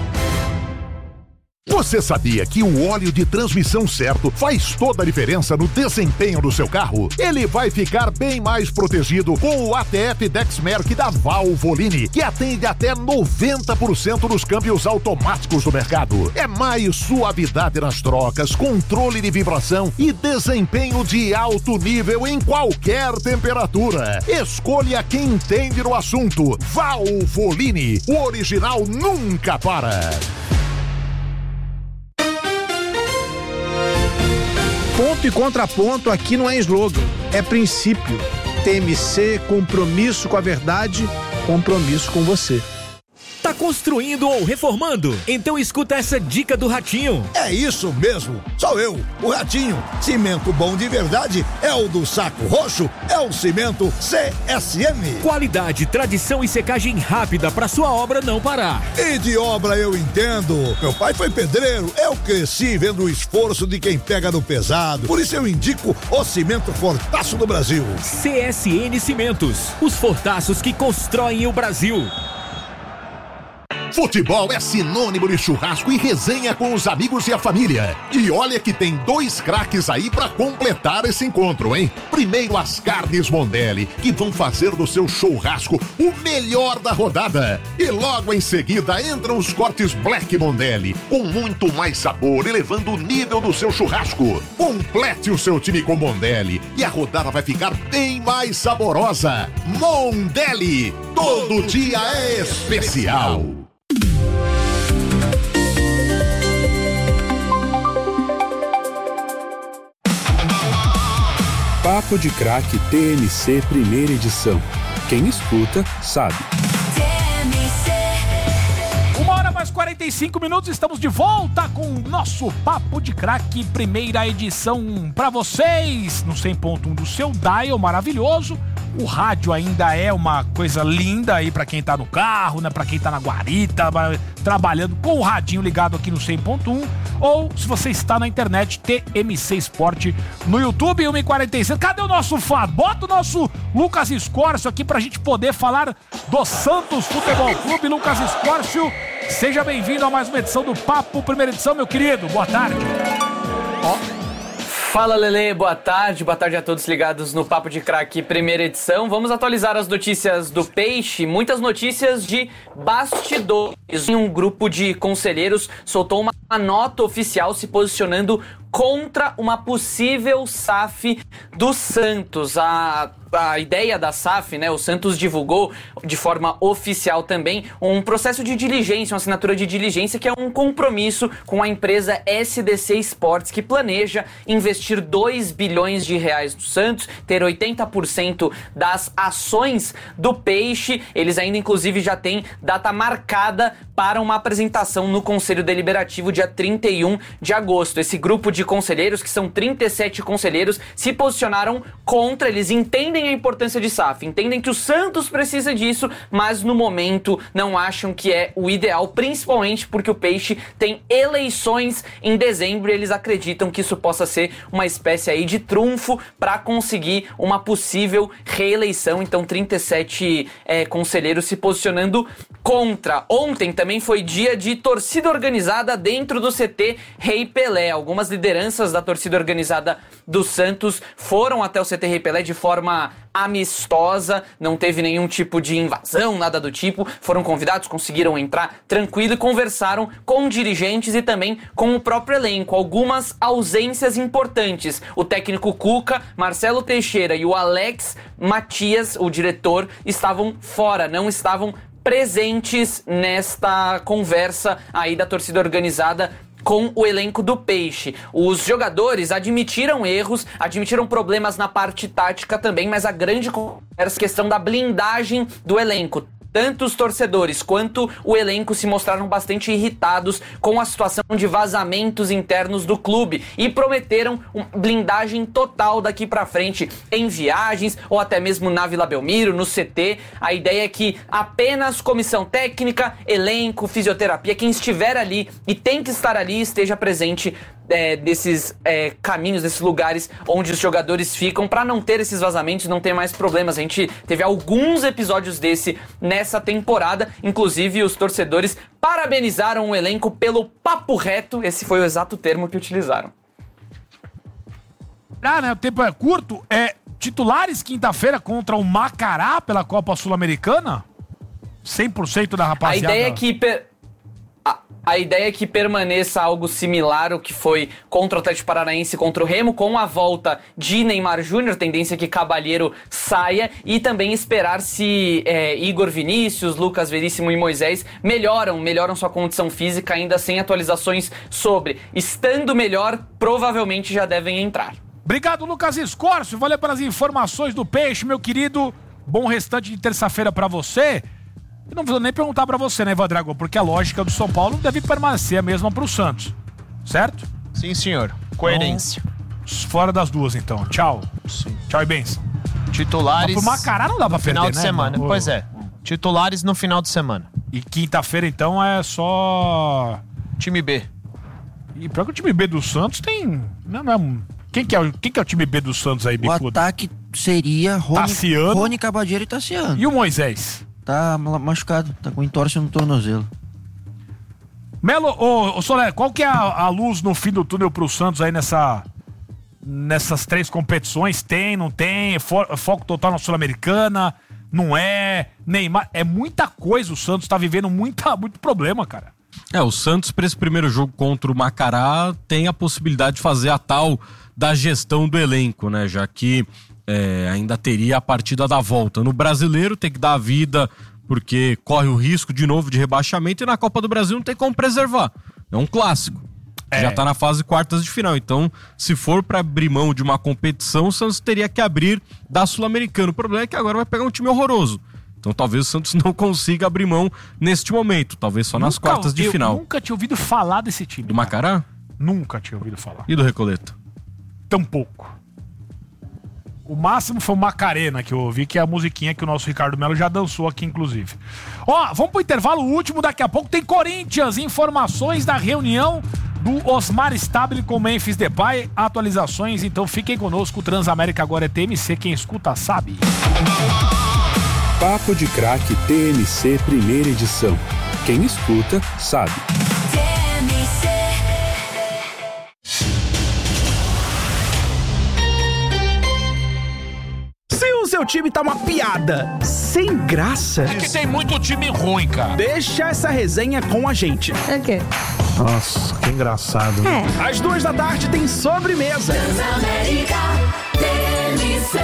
[SPEAKER 2] Você sabia que o óleo de transmissão certo faz toda a diferença no desempenho do seu carro? Ele vai ficar bem mais protegido com o A T F Dexmerc da Valvoline, que atende até noventa por cento dos câmbios automáticos do mercado. É mais suavidade nas trocas, controle de vibração e desempenho de alto nível em qualquer temperatura. Escolha quem entende no assunto. Valvoline, o original nunca para.
[SPEAKER 19] Ponto e contraponto aqui não é slogan, é princípio. T M C, compromisso com a verdade, compromisso com você.
[SPEAKER 17] Tá construindo ou reformando? Então escuta essa dica do Ratinho.
[SPEAKER 20] É isso mesmo, sou eu, o Ratinho. Cimento bom de verdade é o do Saco Roxo, é o cimento C S M.
[SPEAKER 17] Qualidade, tradição e secagem rápida para sua obra não parar.
[SPEAKER 20] E de obra eu entendo. Meu pai foi pedreiro, eu cresci vendo o esforço de quem pega no pesado. Por isso eu indico o cimento Fortaço do Brasil.
[SPEAKER 17] C S N Cimentos, os fortaços que constroem o Brasil.
[SPEAKER 2] Futebol é sinônimo de churrasco e resenha com os amigos e a família. E olha que tem dois craques aí pra completar esse encontro, hein? Primeiro as carnes Mondelli, que vão fazer do seu churrasco o melhor da rodada. E logo em seguida entram os cortes Black Mondelli, com muito mais sabor, elevando o nível do seu churrasco. Complete o seu time com Mondelli e a rodada vai ficar bem mais saborosa. Mondelli, todo dia é especial.
[SPEAKER 15] Papo de Craque T M C primeira edição. Quem escuta, sabe.
[SPEAKER 5] Uma hora mais quarenta e cinco minutos, estamos de volta com o nosso Papo de Craque, primeira edição pra vocês, no cem ponto um do seu dial maravilhoso. O rádio ainda é uma coisa linda aí pra quem tá no carro, né? Pra quem tá na guarita, trabalhando com o radinho ligado aqui no cem ponto um. Ou se você está na internet, T M C Esporte no YouTube, uma e quarenta e seis. Cadê o nosso Fábio? Bota o nosso Lucas Escórcio aqui pra gente poder falar do Santos Futebol Clube. Lucas Escórcio, seja bem-vindo a mais uma edição do Papo, primeira edição, meu querido. Boa tarde.
[SPEAKER 21] Ó. Fala, Lelê, boa tarde, boa tarde a todos ligados no Papo de Craque, primeira edição. Vamos atualizar as notícias do Peixe, muitas notícias de bastidores. Um grupo de conselheiros soltou uma nota oficial se posicionando contra uma possível S A F do Santos. A, a ideia da S A F, né, o Santos divulgou de forma oficial também um processo de diligência, uma assinatura de diligência que é um compromisso com a empresa S D C Sports, que planeja investir dois bilhões de reais no Santos, ter oitenta por cento das ações do Peixe. Eles ainda, inclusive, já têm data marcada para uma apresentação no Conselho Deliberativo dia trinta e um de agosto. Esse grupo de conselheiros, que são trinta e sete conselheiros, se posicionaram contra. Eles entendem a importância de S A F, entendem que o Santos precisa disso, mas no momento não acham que é o ideal, principalmente porque o Peixe tem eleições em dezembro e eles acreditam que isso possa ser uma espécie aí de trunfo para conseguir uma possível reeleição. Então trinta e sete é, conselheiros se posicionando contra. Ontem também também foi dia de torcida organizada dentro do C T Rei Pelé. Algumas lideranças da torcida organizada do Santos foram até o C T Rei Pelé de forma amistosa, não teve nenhum tipo de invasão, nada do tipo. Foram convidados, conseguiram entrar tranquilo e conversaram com dirigentes e também com o próprio elenco. Algumas ausências importantes. O técnico Cuca, Marcelo Teixeira e o Alex Matias, o diretor, estavam fora, não estavam presentes nesta conversa aí da torcida organizada com o elenco do Peixe. Os jogadores admitiram erros, admitiram problemas na parte tática também, mas a grande conversa é a questão da blindagem do elenco. Tanto os torcedores quanto o elenco se mostraram bastante irritados com a situação de vazamentos internos do clube e prometeram uma blindagem total daqui pra frente em viagens ou até mesmo na Vila Belmiro, no C T. A ideia é que apenas comissão técnica, elenco, fisioterapia, quem estiver ali e tem que estar ali, esteja presente É, desses é, caminhos, desses lugares onde os jogadores ficam, para não ter esses vazamentos, não ter mais problemas. A gente teve alguns episódios desse nessa temporada, inclusive os torcedores parabenizaram o elenco pelo papo reto, esse foi o exato termo que utilizaram.
[SPEAKER 5] Ah, né, o tempo é curto. É, titulares quinta-feira contra o Macará pela Copa Sul-Americana? cem por cento da rapaziada.
[SPEAKER 21] A ideia é que... Per... A ideia é que permaneça algo similar ao que foi contra o Atlético Paranaense, contra o Remo, com a volta de Neymar Júnior, tendência que Cabalheiro saia, e também esperar se é, Igor Vinícius, Lucas Veríssimo e Moisés melhoram, melhoram sua condição física, ainda sem atualizações sobre. Estando melhor, provavelmente já devem entrar.
[SPEAKER 5] Obrigado, Lucas Escórcio, valeu pelas informações do Peixe, meu querido. Bom restante de terça-feira pra você. Eu não vou nem perguntar pra você, né, Ivan Drago? Porque a lógica do São Paulo deve permanecer a mesma pro Santos, certo?
[SPEAKER 8] Sim, senhor. Coerência.
[SPEAKER 5] Então, fora das duas, então. Tchau.
[SPEAKER 8] Sim.
[SPEAKER 5] Tchau e bens.
[SPEAKER 8] Titulares...
[SPEAKER 5] Mas pro Macará não dá pra
[SPEAKER 8] no
[SPEAKER 5] perder,
[SPEAKER 8] final de
[SPEAKER 5] né,
[SPEAKER 8] semana.
[SPEAKER 5] mano?
[SPEAKER 8] Pois é. Titulares no final de semana.
[SPEAKER 5] E quinta-feira, então, é só...
[SPEAKER 8] Time B.
[SPEAKER 5] E pior que o time B do Santos tem... Não, não é... Quem que é, o... Quem que é o time B do Santos aí, Bicudo?
[SPEAKER 6] O ataque seria Rony,
[SPEAKER 5] Tassiano.
[SPEAKER 6] Rony Cabadeiro e Tassiano.
[SPEAKER 5] E o Moisés?
[SPEAKER 6] Tá machucado, tá com entorse no tornozelo.
[SPEAKER 5] Melo, ô, ô Soler, qual que é a, a luz no fim do túnel pro Santos aí nessa, nessas três competições? Tem, não tem? Fo, foco total na Sul-Americana? Não é? Neymar? É muita coisa, o Santos tá vivendo muita, muito problema, cara.
[SPEAKER 7] É, o Santos para esse primeiro jogo contra o Macará tem a possibilidade de fazer a tal da gestão do elenco, né? Já que É, ainda teria a partida da volta. No Brasileiro tem que dar a vida porque corre o risco de novo de rebaixamento, e na Copa do Brasil não tem como preservar. É um clássico. É. Já tá na fase quartas de final. Então, se for para abrir mão de uma competição, o Santos teria que abrir da Sul-Americana. O problema é que agora vai pegar um time horroroso. Então talvez o Santos não consiga abrir mão neste momento. Talvez só nas
[SPEAKER 5] nunca,
[SPEAKER 7] quartas de
[SPEAKER 5] eu
[SPEAKER 7] final.
[SPEAKER 5] Nunca tinha ouvido falar desse time.
[SPEAKER 7] Do Macará?
[SPEAKER 5] Nunca tinha ouvido falar.
[SPEAKER 7] E do Recoleto?
[SPEAKER 5] Tampouco. O máximo foi o Macarena que eu ouvi, que é a musiquinha que o nosso Ricardo Melo já dançou aqui, inclusive. Ó, vamos pro intervalo último, daqui a pouco tem Corinthians, informações da reunião do Osmar Stabile com Memphis Depay, atualizações, então fiquem conosco, o Transamérica agora é T M C, quem escuta sabe.
[SPEAKER 15] Papo de Craque T M C primeira edição, quem escuta sabe.
[SPEAKER 3] O seu time tá uma piada, sem graça.
[SPEAKER 9] É que tem muito time ruim, cara.
[SPEAKER 3] Deixa essa resenha com a gente.
[SPEAKER 10] É o quê?
[SPEAKER 5] Nossa, que engraçado.
[SPEAKER 10] É.
[SPEAKER 3] Às duas da tarde tem sobremesa.
[SPEAKER 13] Transamérica T M C.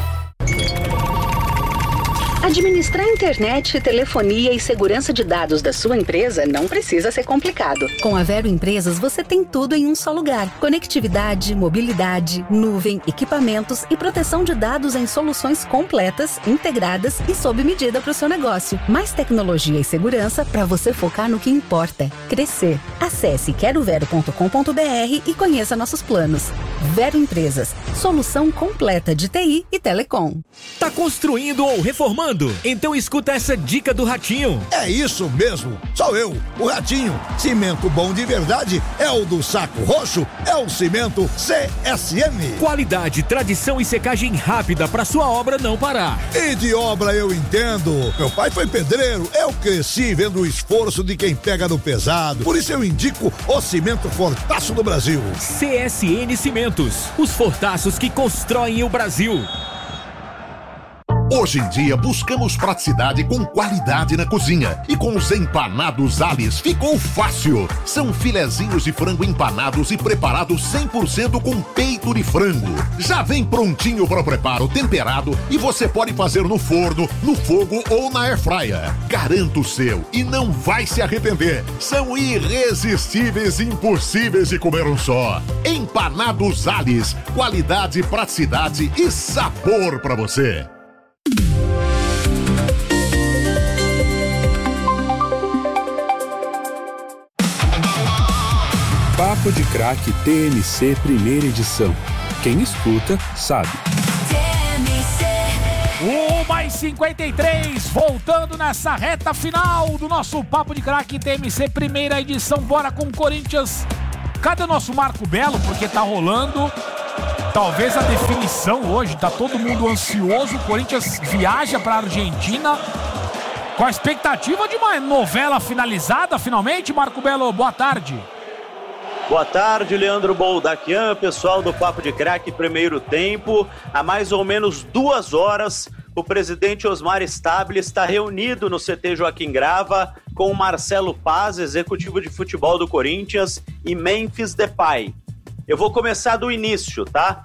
[SPEAKER 22] Administrar internet, telefonia e segurança de dados da sua empresa não precisa ser complicado.
[SPEAKER 23] Com a Vero Empresas, você tem tudo em um só lugar. Conectividade, mobilidade, nuvem, equipamentos e proteção de dados em soluções completas, integradas e sob medida para o seu negócio. Mais tecnologia e segurança para você focar no que importa: crescer. Acesse quero vero ponto com ponto br e conheça nossos planos. Vero Empresas, solução completa de T I e telecom.
[SPEAKER 1] Tá construindo ou reformando? Então escuta essa dica do Ratinho.
[SPEAKER 20] É isso mesmo, sou eu, o Ratinho. Cimento bom de verdade é o do Saco Roxo, é o Cimento C S M.
[SPEAKER 1] Qualidade, tradição e secagem rápida para sua obra não parar.
[SPEAKER 20] E de obra eu entendo. Meu pai foi pedreiro, eu cresci vendo o esforço de quem pega no pesado. Por isso eu indico o Cimento Fortaço do Brasil.
[SPEAKER 1] C S N Cimentos, os fortaços que constroem o Brasil.
[SPEAKER 2] Hoje em dia buscamos praticidade com qualidade na cozinha. E com os empanados Alice ficou fácil. São filezinhos de frango empanados e preparados cem por cento com peito de frango. Já vem prontinho para o preparo, temperado, e você pode fazer no forno, no fogo ou na airfryer. Garanta o seu e não vai se arrepender. São irresistíveis e impossíveis de comer um só. Empanados Alice, qualidade, praticidade e sabor para você.
[SPEAKER 15] Papo de Craque T N C Primeira Edição. Quem escuta, sabe.
[SPEAKER 5] uma e cinquenta e três, voltando nessa reta final do nosso Papo de Craque T M C Primeira Edição. Bora com o Corinthians. Cadê o nosso Marco Belo? Porque tá rolando talvez a definição hoje. Tá todo mundo ansioso. O Corinthians viaja pra Argentina com a expectativa de uma novela finalizada finalmente. Marco Belo, boa tarde.
[SPEAKER 4] Boa tarde, Leandro Boldaquian, pessoal do Papo de Craque Primeiro Tempo. Há mais ou menos duas horas, o presidente Osmar Stabile está reunido no C T Joaquim Grava com o Marcelo Paz, executivo de futebol do Corinthians, e Memphis Depay. Eu vou começar do início, tá?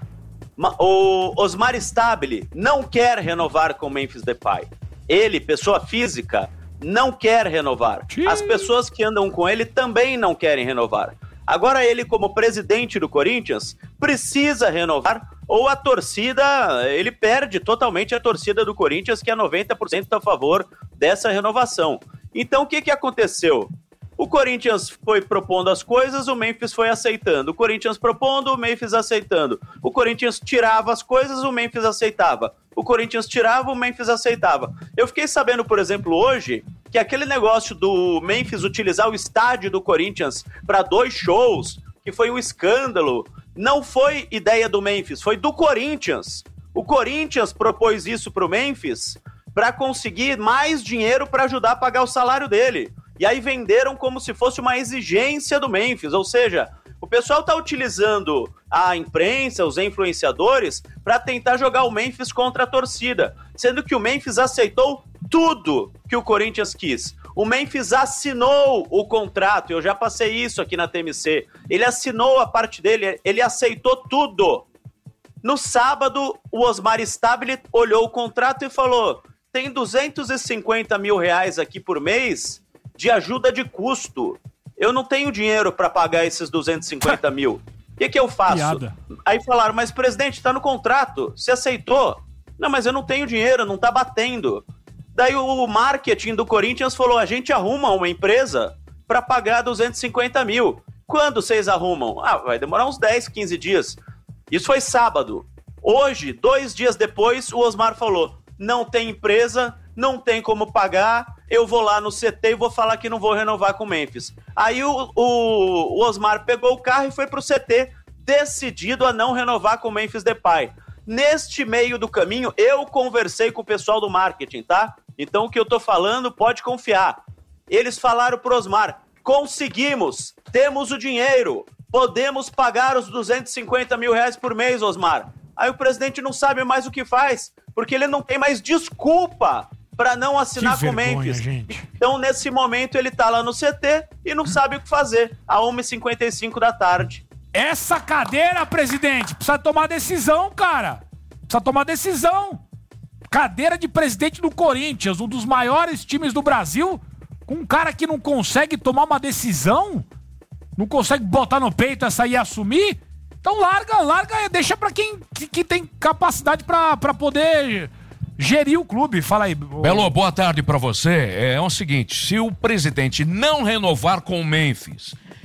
[SPEAKER 4] O Osmar Stabile não quer renovar com o Memphis Depay. Ele, pessoa física, não quer renovar. As pessoas que andam com ele também não querem renovar. Agora ele, como presidente do Corinthians, precisa renovar, ou a torcida, ele perde totalmente a torcida do Corinthians, que é noventa por cento a favor dessa renovação. Então o que, que aconteceu? O Corinthians foi propondo as coisas, o Memphis foi aceitando. O Corinthians propondo, o Memphis aceitando. O Corinthians tirava as coisas, o Memphis aceitava. O Corinthians tirava, o Memphis aceitava. Eu fiquei sabendo, por exemplo, hoje, que aquele negócio do Memphis utilizar o estádio do Corinthians para dois shows, que foi um escândalo, não foi ideia do Memphis, foi do Corinthians. O Corinthians propôs isso para o Memphis para conseguir mais dinheiro para ajudar a pagar o salário dele. E aí venderam como se fosse uma exigência do Memphis, ou seja, o pessoal está utilizando a imprensa, os influenciadores, para tentar jogar o Memphis contra a torcida, sendo que o Memphis aceitou tudo que o Corinthians quis. O Memphis assinou o contrato, eu já passei isso aqui na T M C, ele assinou a parte dele, ele aceitou tudo. No sábado, o Osmar Stabile olhou o contrato e falou, tem duzentos e cinquenta mil reais aqui por mês de ajuda de custo. Eu não tenho dinheiro para pagar esses duzentos e cinquenta mil. O que, que eu faço? Piada. Aí falaram, mas presidente, tá no contrato, você aceitou? Não, mas eu não tenho dinheiro, não tá batendo. Daí o marketing do Corinthians falou, a gente arruma uma empresa para pagar duzentos e cinquenta mil. Quando vocês arrumam? Ah, vai demorar uns dez, quinze dias. Isso foi sábado. Hoje, dois dias depois, o Osmar falou, não tem empresa, não tem como pagar, eu vou lá no C T e vou falar que não vou renovar com o Memphis. Aí o, o, o Osmar pegou o carro e foi pro C T, decidido a não renovar com o Memphis Depay. Neste meio do caminho, eu conversei com o pessoal do marketing, tá? Então o que eu tô falando, pode confiar. Eles falaram pro Osmar, conseguimos, temos o dinheiro, podemos pagar os duzentos e cinquenta mil reais por mês, Osmar. Aí o presidente não sabe mais o que faz, porque ele não tem mais desculpa para não assinar com o Memphis. Gente. Então, nesse momento, ele tá lá no C T e não sabe o que fazer, a uma e cinquenta e cinco da tarde.
[SPEAKER 5] Essa cadeira, presidente, precisa tomar decisão, cara. Precisa tomar decisão. Cadeira de presidente do Corinthians, um dos maiores times do Brasil, com um cara que não consegue tomar uma decisão, não consegue botar no peito essa e assumir. Então larga, larga, deixa pra quem que, que tem capacidade pra, pra poder gerir o clube. Fala aí.
[SPEAKER 9] Belo, boa tarde pra você. É, é o seguinte, se o presidente não renovar com o Memphis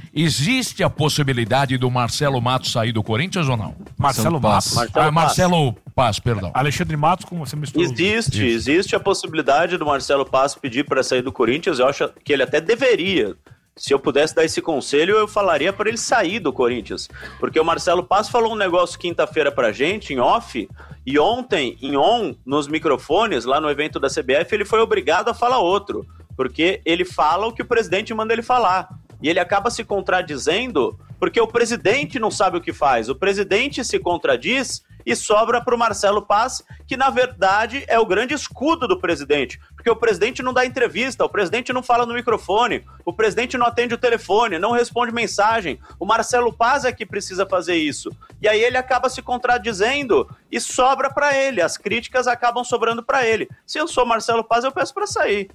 [SPEAKER 9] existe a possibilidade do Marcelo Matos sair do Corinthians ou não?
[SPEAKER 5] Marcelo Matos.
[SPEAKER 9] Marcelo, ah, Marcelo Paz, perdão.
[SPEAKER 5] Alexandre Matos, como você misturou.
[SPEAKER 4] Existe, existe a possibilidade do Marcelo Paz pedir para sair do Corinthians. Eu acho que ele até deveria. Se eu pudesse dar esse conselho, eu falaria para ele sair do Corinthians. Porque o Marcelo Paz falou um negócio quinta-feira pra gente, em off, e ontem, em on, nos microfones, lá no evento da C B F, ele foi obrigado a falar outro. Porque ele fala o que o presidente manda ele falar. E ele acaba se contradizendo porque o presidente não sabe o que faz. O presidente se contradiz e sobra para o Marcelo Paz, que na verdade é o grande escudo do presidente. Porque o presidente não dá entrevista, o presidente não fala no microfone, o presidente não atende o telefone, não responde mensagem. O Marcelo Paz é que precisa fazer isso. E aí ele acaba se contradizendo e sobra para ele. As críticas acabam sobrando para ele. Se eu sou Marcelo Paz, eu peço para sair.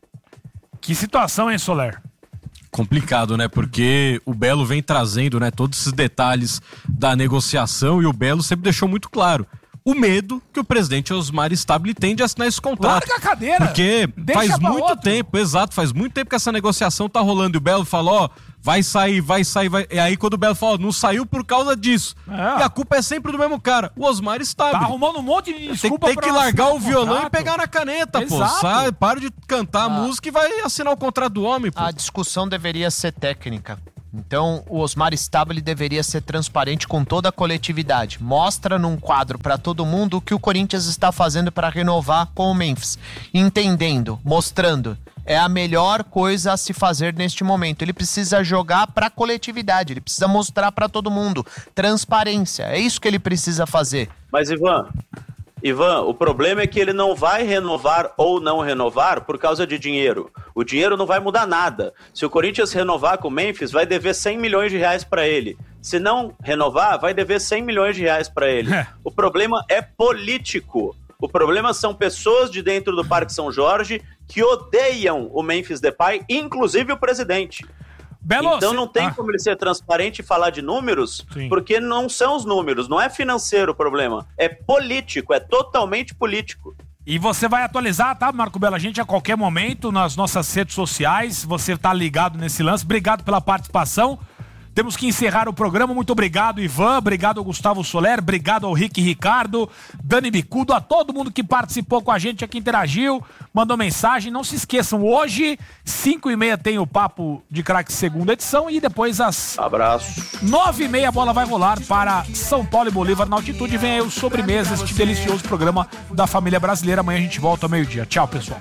[SPEAKER 5] Que situação, hein, Soler?
[SPEAKER 7] Complicado, né? Porque o Belo vem trazendo, né, todos esses detalhes da negociação e o Belo sempre deixou muito claro o medo que o presidente Osmar Stabile tem de assinar esse contrato.
[SPEAKER 5] Larga a cadeira!
[SPEAKER 7] Porque
[SPEAKER 5] Deixa
[SPEAKER 7] faz muito
[SPEAKER 5] outro.
[SPEAKER 7] tempo, exato, faz muito tempo que essa negociação tá rolando e o Belo falou, ó, vai sair, vai sair, vai... E aí quando o Belo falou, não saiu por causa disso. É. E a culpa é sempre do mesmo cara, o Osmar Stabile.
[SPEAKER 5] Tá arrumando um monte de desculpa.
[SPEAKER 7] Tem, tem que largar o violão
[SPEAKER 5] contrato.
[SPEAKER 7] e pegar na caneta,
[SPEAKER 5] Exato.
[SPEAKER 7] pô. Sai, para de cantar
[SPEAKER 8] Ah.
[SPEAKER 7] a música e vai assinar o contrato do homem, pô.
[SPEAKER 8] A discussão deveria ser técnica. Então, o Osmar Stabile deveria ser transparente com toda a coletividade. Mostra num quadro para todo mundo o que o Corinthians está fazendo para renovar com o Memphis. Entendendo, mostrando. É a melhor coisa a se fazer neste momento. Ele precisa jogar para a coletividade, ele precisa mostrar para todo mundo. Transparência, é isso que ele precisa fazer.
[SPEAKER 4] Mas, Ivan... Ivan, o problema é que ele não vai renovar ou não renovar por causa de dinheiro. O dinheiro não vai mudar nada. Se o Corinthians renovar com o Memphis, vai dever cem milhões de reais para ele. Se não renovar, vai dever cem milhões de reais para ele. É. O problema é político. O problema são pessoas de dentro do Parque São Jorge que odeiam o Memphis Depay, inclusive o presidente.
[SPEAKER 5] Belo,
[SPEAKER 4] então
[SPEAKER 5] cê...
[SPEAKER 4] não tem
[SPEAKER 5] ah.
[SPEAKER 4] como ele ser transparente e falar de números,
[SPEAKER 5] Sim.
[SPEAKER 4] porque não são os números, não é financeiro o problema, é político, é totalmente político.
[SPEAKER 5] E você vai atualizar, tá, Marco Belo? A gente a qualquer momento nas nossas redes sociais, você tá ligado nesse lance. Obrigado pela participação. Temos que encerrar o programa. Muito obrigado, Ivan. Obrigado ao Gustavo Soler. Obrigado ao Rick Ricardo, Dani Bicudo, a todo mundo que participou com a gente aqui, interagiu, mandou mensagem. Não se esqueçam, hoje, cinco e meia tem o Papo de Craque segunda edição e depois às
[SPEAKER 4] Abraço.
[SPEAKER 5] nove e meia a bola vai rolar para São Paulo e Bolívar na altitude. Vem aí o Sobremesa, este delicioso programa da família brasileira. Amanhã a gente volta ao meio-dia. Tchau, pessoal.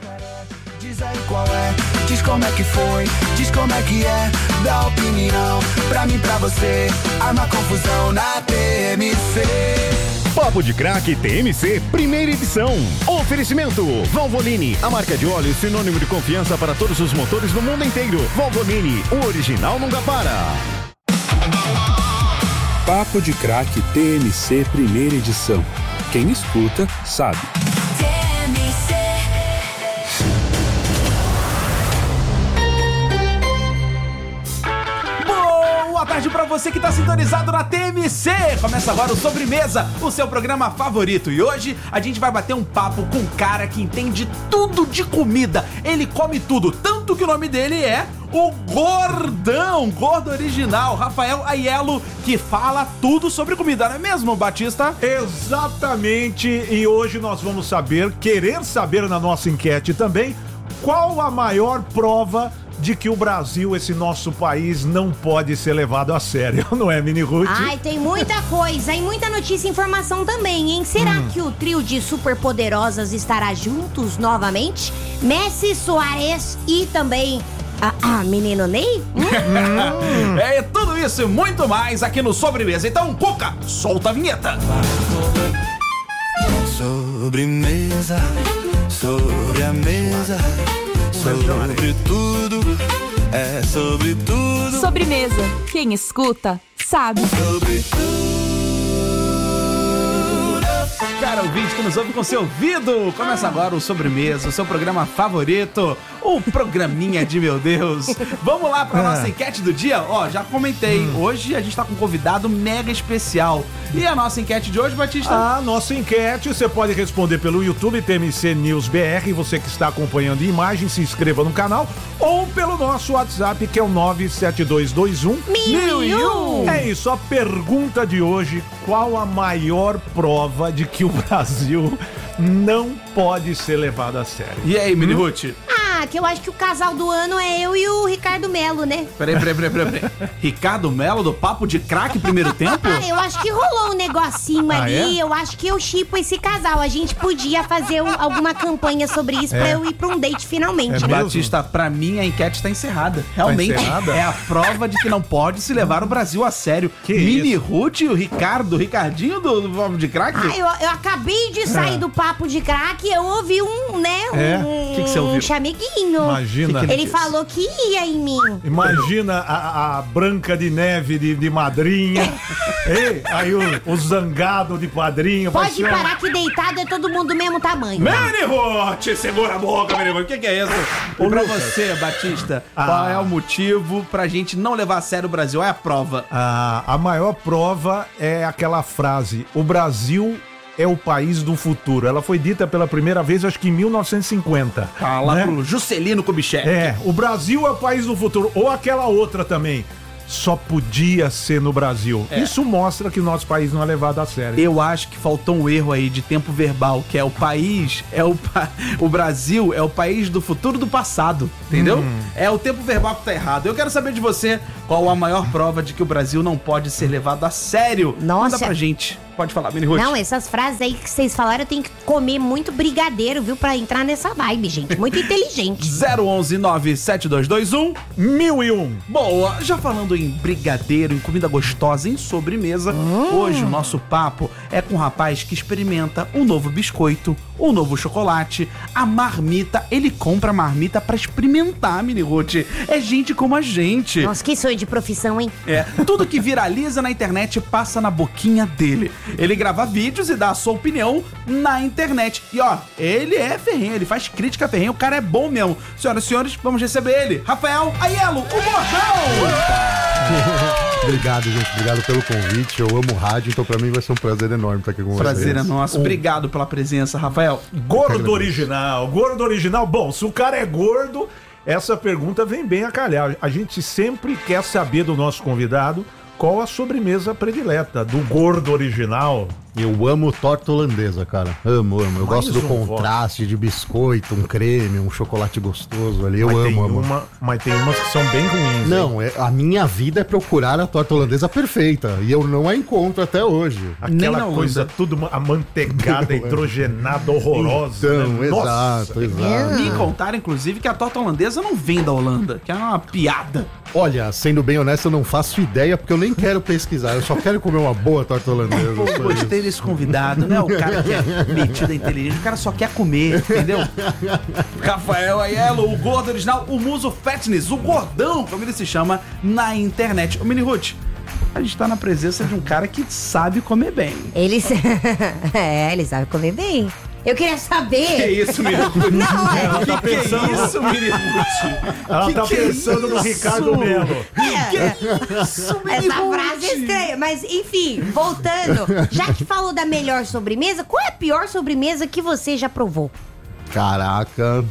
[SPEAKER 11] Diz aí qual é, diz como é que foi, diz como é que é, dá opinião, pra mim, pra você, arma confusão na T M C.
[SPEAKER 1] Papo de Craque T M C, primeira edição. Oferecimento Valvoline, a marca de óleo sinônimo de confiança para todos os motores no mundo inteiro. Valvoline, o original nunca para.
[SPEAKER 15] Papo de Craque T M C, primeira edição. Quem escuta, sabe.
[SPEAKER 3] Boa tarde pra você que tá sintonizado na T M C. Começa agora o Sobremesa, o seu programa favorito. E hoje a gente vai bater um papo com um cara que entende tudo de comida. Ele come tudo, tanto que o nome dele é o Gordão, Gordo Original, Rafael Aiello, que fala tudo sobre comida, não é mesmo, Batista?
[SPEAKER 2] Exatamente, e hoje nós vamos saber, querer saber na nossa enquete também, qual a maior prova de que o Brasil, esse nosso país, não pode ser levado a sério, não é, Mini Ruth?
[SPEAKER 12] Ai, tem muita coisa e muita notícia e informação também, hein? Será hum. que o trio de superpoderosas estará juntos novamente? Messi, Soares e também... Ah, ah, menino Ney?
[SPEAKER 3] Hum. É tudo isso e muito mais aqui no Sobremesa. Então, Cuca, solta a vinheta.
[SPEAKER 11] Sobremesa, sobre a mesa, sobre tudo, é sobre tudo.
[SPEAKER 16] Sobremesa, quem escuta, sabe.
[SPEAKER 3] Sobre tudo. cara ouvinte que nos ouve com seu ouvido. Começa agora o Sobremesa, o seu programa favorito, o programinha de meu Deus. Vamos lá pra nossa enquete do dia? Ó, já comentei, hoje a gente tá com um convidado mega especial. E a nossa enquete de hoje, Batista?
[SPEAKER 14] A nossa enquete, você pode responder pelo YouTube T M C News B R, você que está acompanhando em imagem, se inscreva no canal, ou pelo nosso WhatsApp, que é o nove sete dois dois um mil e um. É isso, a pergunta de hoje: qual a maior prova de que o Brasil não pode ser levado a sério?
[SPEAKER 3] E aí, Mini Ruth?
[SPEAKER 12] Ah, que eu acho que o casal do ano é eu e o Ricardo Melo, né?
[SPEAKER 3] Peraí, peraí, peraí, peraí. peraí. Ricardo Melo, do Papo de Craque, primeiro tempo?
[SPEAKER 12] Ah, eu acho que rolou um negocinho
[SPEAKER 3] Ah,
[SPEAKER 12] ali.
[SPEAKER 3] é?
[SPEAKER 12] Eu acho que eu chipo esse casal. A gente podia fazer um- alguma campanha sobre isso
[SPEAKER 3] É.
[SPEAKER 12] pra eu ir pra um date finalmente, né?
[SPEAKER 3] Batista, pra mim a enquete está encerrada. Realmente,
[SPEAKER 14] encerrada?
[SPEAKER 3] é a prova de que não pode se levar o Brasil a sério. Mini Ruth e o Ricardo, o Ricardinho do, do Papo de Craque?
[SPEAKER 12] Ah, eu, eu acabei de sair
[SPEAKER 3] É.
[SPEAKER 12] do papo de craque, eu ouvi um, né,
[SPEAKER 14] É?
[SPEAKER 12] um,
[SPEAKER 14] Que que você ouviu?
[SPEAKER 12] um chameguinho.
[SPEAKER 14] Imagina. Que que ele
[SPEAKER 12] Ele
[SPEAKER 14] disse?
[SPEAKER 12] falou que ia em mim.
[SPEAKER 14] Imagina a, a Branca de Neve de, de madrinha. Ei, aí o, o zangado de padrinho. vai
[SPEAKER 12] Pode
[SPEAKER 14] ser um-
[SPEAKER 12] parar que deitado é todo mundo do mesmo tamanho.
[SPEAKER 3] Mini Ruth, segura a boca, Mini Ruth. O que, que é isso? E pra você, Batista,
[SPEAKER 14] Ah.
[SPEAKER 3] qual é o motivo pra gente não levar a sério o Brasil? É a prova.
[SPEAKER 14] A, a maior prova é aquela frase: o Brasil é o país do futuro. Ela foi dita pela primeira vez, acho que em mil novecentos e cinquenta.
[SPEAKER 3] Tá lá
[SPEAKER 14] né?
[SPEAKER 3] pro Juscelino Kubitschek.
[SPEAKER 14] É, o Brasil é o país do futuro. Ou aquela outra também: só podia ser no Brasil.
[SPEAKER 3] É.
[SPEAKER 14] Isso mostra que o nosso país não é levado a sério.
[SPEAKER 3] Eu acho que faltou um erro aí de tempo verbal, que é o país, é o, pa... o Brasil é o país do futuro do passado, entendeu?
[SPEAKER 14] Hum.
[SPEAKER 3] É o tempo verbal que tá errado. Eu quero saber de você qual a maior prova de que o Brasil não pode ser levado a sério.
[SPEAKER 12] Nossa.
[SPEAKER 3] Manda pra gente. Pode falar, Mini Ruth.
[SPEAKER 12] Não, essas frases aí que vocês falaram, eu tenho que comer muito brigadeiro, viu? Pra entrar nessa vibe, gente. Muito inteligente.
[SPEAKER 3] zero onze nove sete dois dois um
[SPEAKER 14] mil e um.
[SPEAKER 3] Boa, já falando em brigadeiro, em comida gostosa, em sobremesa, hoje o nosso papo é com um rapaz que experimenta um novo biscoito, um novo chocolate, a marmita. Ele compra a marmita pra experimentar, Mini Ruth. É gente como a gente.
[SPEAKER 12] Nossa, que sonho de profissão, hein?
[SPEAKER 3] É, tudo que viraliza na internet passa na boquinha dele. Ele grava vídeos e dá a sua opinião na internet. E ó, ele é ferrenho, ele faz crítica ferrenha, o cara é bom mesmo. Senhoras e senhores, vamos receber ele, Rafael Aiello, o Gordão!
[SPEAKER 16] Obrigado, gente. Obrigado pelo convite. Eu amo rádio, então pra mim vai ser um prazer enorme estar aqui com vocês.
[SPEAKER 3] Prazer é nosso. Obrigado pela presença, Rafael.
[SPEAKER 14] Gordo original, gordo original. Bom, se o cara é gordo, essa pergunta vem bem a calhar. A gente sempre quer saber do nosso convidado qual a sobremesa predileta do gordo original.
[SPEAKER 16] Eu amo torta holandesa, cara. Amo, amo. Eu
[SPEAKER 14] Mais
[SPEAKER 16] gosto do
[SPEAKER 14] um
[SPEAKER 16] contraste de biscoito, um creme, um chocolate gostoso ali. Eu
[SPEAKER 14] Mas tem
[SPEAKER 16] amo, amo.
[SPEAKER 14] uma- mas tem umas que são bem ruins.
[SPEAKER 16] Não, é, a minha vida é procurar a torta holandesa perfeita. E eu não a encontro até hoje.
[SPEAKER 14] Aquela coisa tudo ma- amanteigada, hidrogenada, horrorosa.
[SPEAKER 16] Então,
[SPEAKER 14] né?
[SPEAKER 16] exato,
[SPEAKER 14] Nossa.
[SPEAKER 16] exato.
[SPEAKER 3] Me contaram, inclusive, que a torta holandesa não vem da Holanda, que é uma piada.
[SPEAKER 16] Olha, sendo bem honesto, eu não faço ideia porque eu nem quero pesquisar. Eu só quero comer uma boa torta holandesa.
[SPEAKER 3] Pô,
[SPEAKER 16] só isso.
[SPEAKER 3] gostei desse convidado, né? O cara que é metido, é inteligente, o cara só quer comer, entendeu? Rafael Aiello, o gordo original, o Muso Fatness, o gordão, como ele se chama na internet. Ô, Mini Ruth, a gente tá na presença de um cara que sabe comer bem.
[SPEAKER 12] Ele é, ele sabe comer bem. Eu queria saber.
[SPEAKER 3] Que isso, Mini Ruth?
[SPEAKER 12] Não, é.
[SPEAKER 14] Ela tá
[SPEAKER 3] Que que é
[SPEAKER 14] pensando-
[SPEAKER 3] isso, Mini Ruth?
[SPEAKER 14] Ela
[SPEAKER 3] Que
[SPEAKER 14] tá
[SPEAKER 3] que é
[SPEAKER 14] pensando no
[SPEAKER 3] isso?
[SPEAKER 14] Ricardo Melo.
[SPEAKER 12] É. Essa frase é estranha, mas enfim, voltando. Já que falou da melhor sobremesa, qual é a pior sobremesa que você já provou?
[SPEAKER 16] Caraca.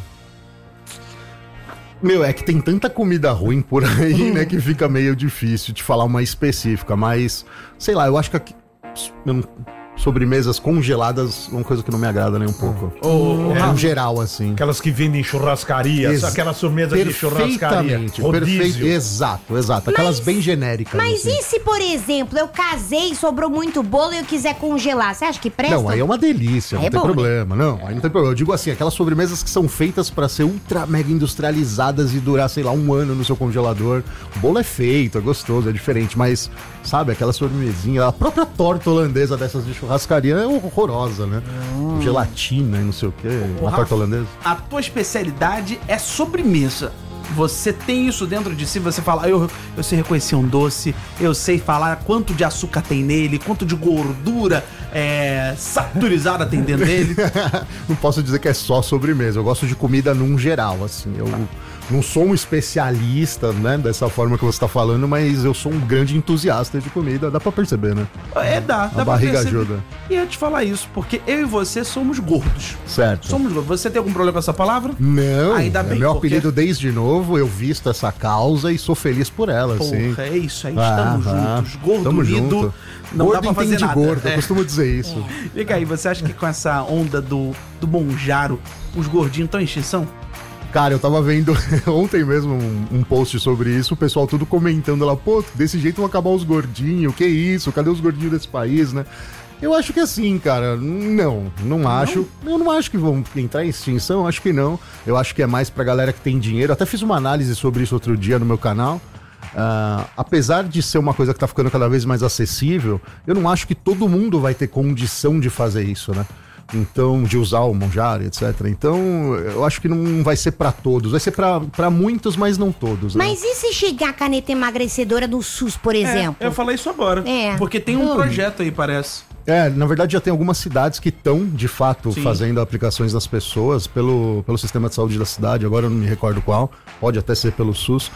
[SPEAKER 16] Meu, é que tem tanta comida ruim por aí, né, que fica meio difícil de falar uma específica, mas, sei lá, eu acho que aqui, eu não- sobremesas congeladas é uma coisa que não me agrada nem um pouco.
[SPEAKER 14] Ô, ô,
[SPEAKER 16] É,
[SPEAKER 14] Rafa,
[SPEAKER 16] no geral, assim.
[SPEAKER 14] Aquelas que vendem em churrascaria,
[SPEAKER 16] Ex-
[SPEAKER 14] aquela sobremesa de churrascaria.
[SPEAKER 16] Perfeitamente,
[SPEAKER 14] Rodízio.
[SPEAKER 16] perfeito, exato, exato. Aquelas
[SPEAKER 12] Mas-
[SPEAKER 16] bem genéricas.
[SPEAKER 12] Mas
[SPEAKER 16] assim.
[SPEAKER 12] e se, por exemplo, eu casei, sobrou muito bolo e eu quiser congelar? Você acha que presta?
[SPEAKER 16] Não, aí é uma delícia,
[SPEAKER 12] Aí
[SPEAKER 16] não
[SPEAKER 12] é
[SPEAKER 16] tem
[SPEAKER 12] bom, né?
[SPEAKER 16] problema. Não, aí não tem problema. Eu digo assim, aquelas sobremesas que são feitas pra ser ultra mega industrializadas e durar, sei lá, um ano no seu congelador. O bolo é feito, é gostoso, é diferente, mas, sabe, aquela sobremesinha, a própria torta holandesa dessas de churrascaria é horrorosa, né?
[SPEAKER 3] Hum.
[SPEAKER 16] Gelatina e não sei o quê,
[SPEAKER 3] Ô,
[SPEAKER 16] uma
[SPEAKER 3] Rafa,
[SPEAKER 16] torta holandesa.
[SPEAKER 3] A tua especialidade é sobremesa. Você tem isso dentro de si, você fala, eu, eu sei reconhecer um doce, eu sei falar quanto de açúcar tem nele, quanto de gordura é, saturizado atendendo ele.
[SPEAKER 16] Não posso dizer que é só sobremesa. Eu gosto de comida num geral, assim. Eu não sou um especialista, né, dessa forma que você tá falando, mas eu sou um grande entusiasta de comida. Dá pra perceber, né?
[SPEAKER 3] É, dá.
[SPEAKER 16] A
[SPEAKER 3] dá
[SPEAKER 16] barriga
[SPEAKER 3] pra perceber.
[SPEAKER 16] ajuda.
[SPEAKER 3] E eu ia te falar isso, porque eu e você somos gordos.
[SPEAKER 16] Certo.
[SPEAKER 3] Somos gordos. Você tem algum problema com essa palavra?
[SPEAKER 16] Não,
[SPEAKER 3] Ainda
[SPEAKER 16] é
[SPEAKER 3] bem,
[SPEAKER 16] meu
[SPEAKER 3] porque-
[SPEAKER 16] apelido desde novo, eu visto essa causa e sou feliz por ela,
[SPEAKER 3] Porra,
[SPEAKER 16] assim.
[SPEAKER 3] é isso aí,
[SPEAKER 16] Ah,
[SPEAKER 3] estamos
[SPEAKER 16] ah,
[SPEAKER 3] juntos. Gordo
[SPEAKER 16] tamo
[SPEAKER 3] unido,
[SPEAKER 16] junto.
[SPEAKER 3] não
[SPEAKER 16] Gordo
[SPEAKER 3] dá pra fazer
[SPEAKER 16] entende
[SPEAKER 3] nada.
[SPEAKER 16] gordo, eu
[SPEAKER 3] É.
[SPEAKER 16] costumo dizer isso.
[SPEAKER 3] Fica aí, você acha que com essa onda do, do Monjaro, os gordinhos estão em extinção?
[SPEAKER 16] Cara, eu tava vendo ontem mesmo um, um post sobre isso, o pessoal tudo comentando lá, pô, desse jeito vão acabar os gordinhos, que isso, cadê os gordinhos desse país, né? Eu acho que assim, cara, não, não acho. Eu não acho que vão entrar em extinção, acho que não. Eu acho que é mais pra galera que tem dinheiro. Até fiz uma análise sobre isso outro dia no meu canal. Ah, apesar de ser uma coisa que tá ficando cada vez mais acessível, eu não acho que todo mundo vai ter condição de fazer isso, né? Então, de usar o Monjaro, etcétera. Então, eu acho que não vai ser pra todos. Vai ser pra, pra muitos, mas não todos, né?
[SPEAKER 12] Mas e se chegar a caneta emagrecedora do SUS, por exemplo?
[SPEAKER 3] É, eu falei isso agora.
[SPEAKER 12] É.
[SPEAKER 3] Porque tem um
[SPEAKER 12] Hum.
[SPEAKER 3] projeto aí, parece.
[SPEAKER 16] É, na verdade já tem algumas cidades que estão, de fato,
[SPEAKER 3] Sim.
[SPEAKER 16] fazendo aplicações das pessoas pelo, pelo sistema de saúde da cidade, agora eu não me recordo qual, pode até ser pelo SUS.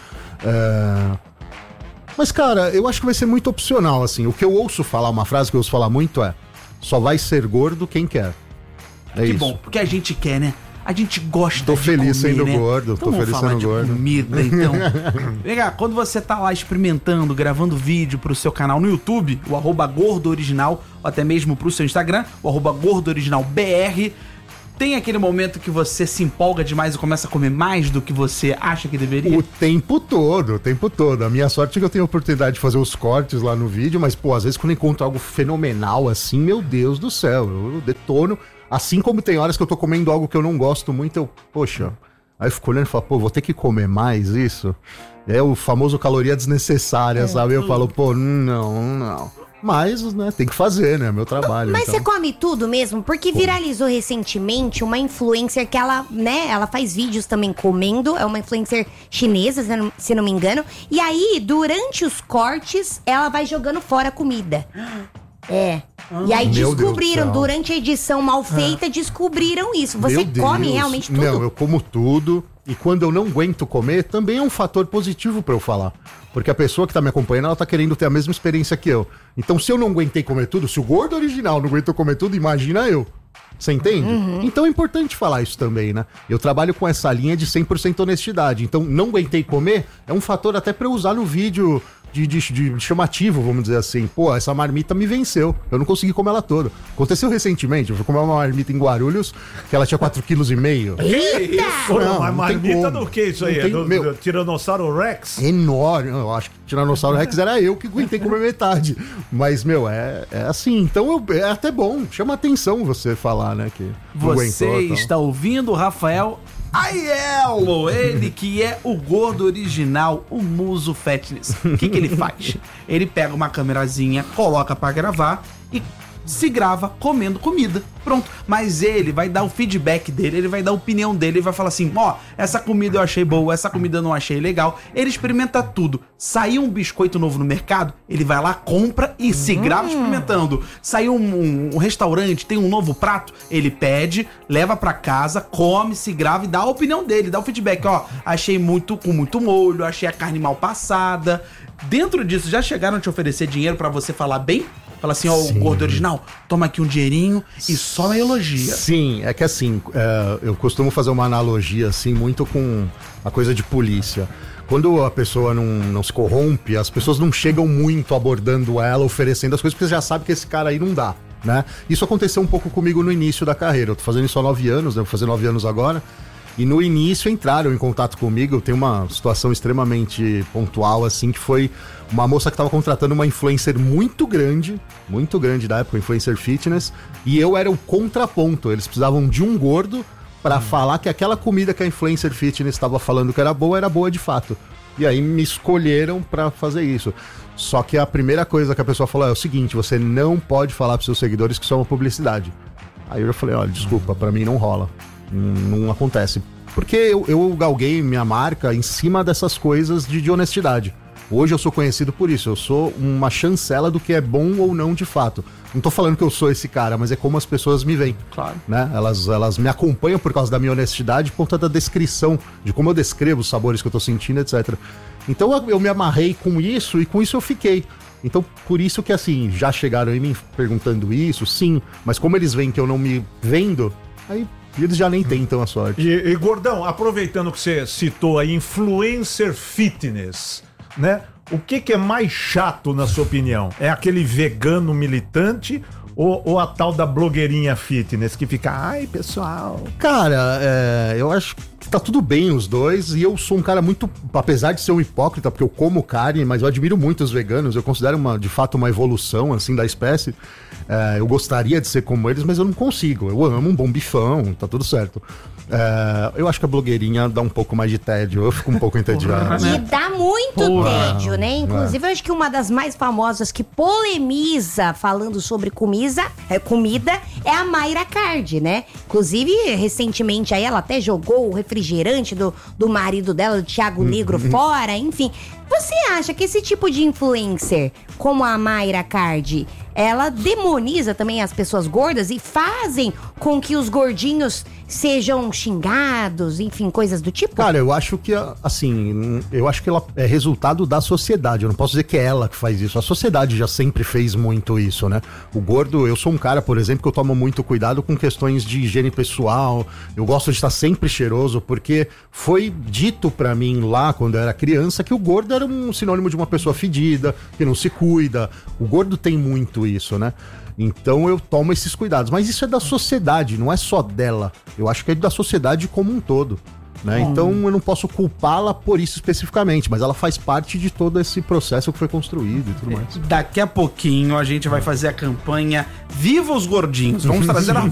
[SPEAKER 16] É... Mas, cara, eu acho que vai ser muito opcional, assim. O que eu ouço falar, uma frase que eu ouço falar muito é: só vai ser gordo quem quer. É
[SPEAKER 3] que
[SPEAKER 16] isso.
[SPEAKER 3] bom, porque a gente quer, né? A gente gosta
[SPEAKER 16] Tô
[SPEAKER 3] de
[SPEAKER 16] feliz
[SPEAKER 3] comer,
[SPEAKER 16] sendo
[SPEAKER 3] né?
[SPEAKER 16] gordo,
[SPEAKER 3] Então
[SPEAKER 16] tô
[SPEAKER 3] vamos
[SPEAKER 16] feliz
[SPEAKER 3] falar
[SPEAKER 16] sendo
[SPEAKER 3] de
[SPEAKER 16] gordo.
[SPEAKER 3] comida, então. Vem cá, quando você tá lá experimentando, gravando vídeo pro seu canal no YouTube, o arroba Gordo Original, ou até mesmo pro seu Instagram, o arroba Gordo Original B R, tem aquele momento que você se empolga demais e começa a comer mais do que você acha que deveria?
[SPEAKER 16] O tempo todo, o tempo todo. A minha sorte é que eu tenho a oportunidade de fazer os cortes lá no vídeo, mas, pô, às vezes quando eu encontro algo fenomenal assim, meu Deus do céu, eu detono. Assim como tem horas que eu tô comendo algo que eu não gosto muito, eu, poxa, aí eu fico olhando e falo, pô, vou ter que comer mais isso? É o famoso caloria desnecessária,
[SPEAKER 12] É,
[SPEAKER 16] sabe? Eu falo, pô, não, não. Mas, né, tem que fazer, né? Meu trabalho.
[SPEAKER 12] Mas
[SPEAKER 16] então.
[SPEAKER 12] você come tudo mesmo? Porque viralizou recentemente uma influencer que ela, né, ela faz vídeos também comendo, é uma influencer chinesa, se não, se não me engano. E aí, durante os cortes, ela vai jogando fora a comida. É. E aí
[SPEAKER 16] Meu Deus do
[SPEAKER 12] descobriram,
[SPEAKER 16] céu.
[SPEAKER 12] durante a edição mal feita, descobriram isso. Você
[SPEAKER 16] Meu Deus.
[SPEAKER 12] come realmente tudo?
[SPEAKER 16] Não, eu como tudo. E quando eu não aguento comer, também é um fator positivo pra eu falar. Porque a pessoa que tá me acompanhando, ela tá querendo ter a mesma experiência que eu. Então, se eu não aguentei comer tudo, se o gordo original não aguentou comer tudo, imagina eu. Você entende?
[SPEAKER 12] Uhum.
[SPEAKER 16] Então é importante falar isso também, né? Eu trabalho com essa linha de cem por cento honestidade. Então, não aguentei comer é um fator até pra eu usar no vídeo de, de, de chamativo, vamos dizer assim. Pô, essa marmita me venceu. Eu não consegui comer ela toda. Aconteceu recentemente, eu fui comer uma marmita em Guarulhos, que ela tinha quatro vírgula cinco quilos.
[SPEAKER 14] Que isso?
[SPEAKER 16] Não,
[SPEAKER 14] Não,
[SPEAKER 16] não
[SPEAKER 14] mas
[SPEAKER 16] tem
[SPEAKER 14] marmita
[SPEAKER 16] como.
[SPEAKER 14] do que isso aí?
[SPEAKER 16] Não
[SPEAKER 14] É
[SPEAKER 16] tem-
[SPEAKER 14] do,
[SPEAKER 16] meu-
[SPEAKER 14] do Tiranossauro Rex?
[SPEAKER 16] Enorme. Eu acho que Tiranossauro Rex era eu que aguentei comer metade. Mas, meu, é, é assim. Então eu- é até bom. Chama atenção você falar, né? Que não
[SPEAKER 3] Você
[SPEAKER 16] aguentou, tal.
[SPEAKER 3] está ouvindo o Rafael Aiello, ele que é o gordo original, o Muso Fatness. O que, que ele faz? Ele pega uma câmerazinha, coloca pra gravar e se grava comendo comida. Pronto. Mas ele vai dar o feedback dele, ele vai dar a opinião dele, ele vai falar assim, ó, essa comida eu achei boa, essa comida eu não achei legal. Ele experimenta tudo. Saiu um biscoito novo no mercado, ele vai lá, compra e se grava experimentando. Saiu um, um- um restaurante, tem um novo prato, ele pede, leva pra casa, come, se grava e dá a opinião dele, dá o feedback, ó, achei muito com muito molho, achei a carne mal passada. Dentro disso, já chegaram a te oferecer dinheiro pra você falar bem? Fala assim, ó, o
[SPEAKER 16] Sim.
[SPEAKER 3] gordo original, toma aqui um dinheirinho e só na elogia.
[SPEAKER 16] Sim, é que assim, é, eu costumo fazer uma analogia assim, muito com a coisa de polícia. Quando a pessoa não, não se corrompe, as pessoas não chegam muito abordando ela, oferecendo as coisas, porque você já sabe que esse cara aí não dá, né? Isso aconteceu um pouco comigo no início da carreira. Eu tô fazendo isso há nove anos, né? Vou fazer nove anos agora. E no início entraram em contato comigo. Tem uma situação extremamente pontual, assim, que foi uma moça que estava contratando uma influencer muito grande, muito grande da época, influencer fitness, e eu era o contraponto. Eles precisavam de um gordo para falar que aquela comida que a influencer fitness estava falando que era boa, era boa de fato. E aí me escolheram para fazer isso. Só que a primeira coisa que a pessoa falou é o seguinte: você não pode falar para seus seguidores que isso é uma publicidade. Aí eu já falei, olha, desculpa, para mim não rola. Não, não acontece. Porque eu, eu galguei minha marca em cima dessas coisas de, de honestidade. Hoje eu sou conhecido por isso, eu sou uma chancela do que é bom ou não de fato. Não tô falando que eu sou esse cara, mas é como as pessoas me veem.
[SPEAKER 3] Claro.
[SPEAKER 16] Né? Elas, elas me acompanham por causa da minha honestidade, por conta da descrição, de como eu descrevo os sabores que eu tô sentindo, etcétera. Então eu, eu me amarrei com isso e com isso eu fiquei. Então, por isso que assim, já chegaram em mim perguntando isso, sim, mas como eles veem que eu não me vendo, aí eles já nem tentam a sorte.
[SPEAKER 14] E, e Gordão, aproveitando que você citou aí influencer fitness, né? O que, que é mais chato, na sua opinião? É aquele vegano militante ou, ou a tal da blogueirinha fitness que fica, ai, pessoal...
[SPEAKER 16] Cara, é, eu acho que tá tudo bem os dois, e eu sou um cara muito, apesar de ser um hipócrita, porque eu como carne, mas eu admiro muito os veganos, eu considero uma, de fato uma evolução, assim, da espécie. É, eu gostaria de ser como eles, mas eu não consigo. Eu amo um bom bifão, tá tudo certo. É, eu acho que a blogueirinha dá um pouco mais de tédio, eu fico um pouco entediado.
[SPEAKER 12] E dá muito
[SPEAKER 16] Porra.
[SPEAKER 12] tédio, né? Inclusive,
[SPEAKER 16] É.
[SPEAKER 12] eu acho que uma das mais famosas que polemiza falando sobre comida, é, comida é a Mayra Card, né? Inclusive, recentemente aí ela até jogou o refrigerante do, do marido dela, do Thiago Negro, fora, enfim. Você acha que esse tipo de influencer, como a Mayra Card, ela demoniza também as pessoas gordas e fazem com que os gordinhos sejam xingados, enfim, coisas do tipo?
[SPEAKER 16] Cara, eu acho que, assim, eu acho que ela é resultado da sociedade. Eu não posso dizer que é ela que faz isso. A sociedade já sempre fez muito isso, né? O gordo, eu sou um cara, por exemplo, que eu tomo muito cuidado com questões de higiene pessoal. Eu gosto de estar sempre cheiroso, porque foi dito pra mim lá, quando eu era criança, que o gordo era um sinônimo de uma pessoa fedida, que não se cuida. O gordo tem muito isso, né? Então eu tomo esses cuidados. Mas isso é da sociedade, não é só dela. Eu acho que é da sociedade como um todo, né?
[SPEAKER 3] Hum.
[SPEAKER 16] Então eu não posso culpá-la por isso especificamente, mas ela faz parte de todo esse processo que foi construído e tudo mais.
[SPEAKER 3] Daqui a pouquinho a gente vai fazer a campanha Viva os Gordinhos. Vamos trazer a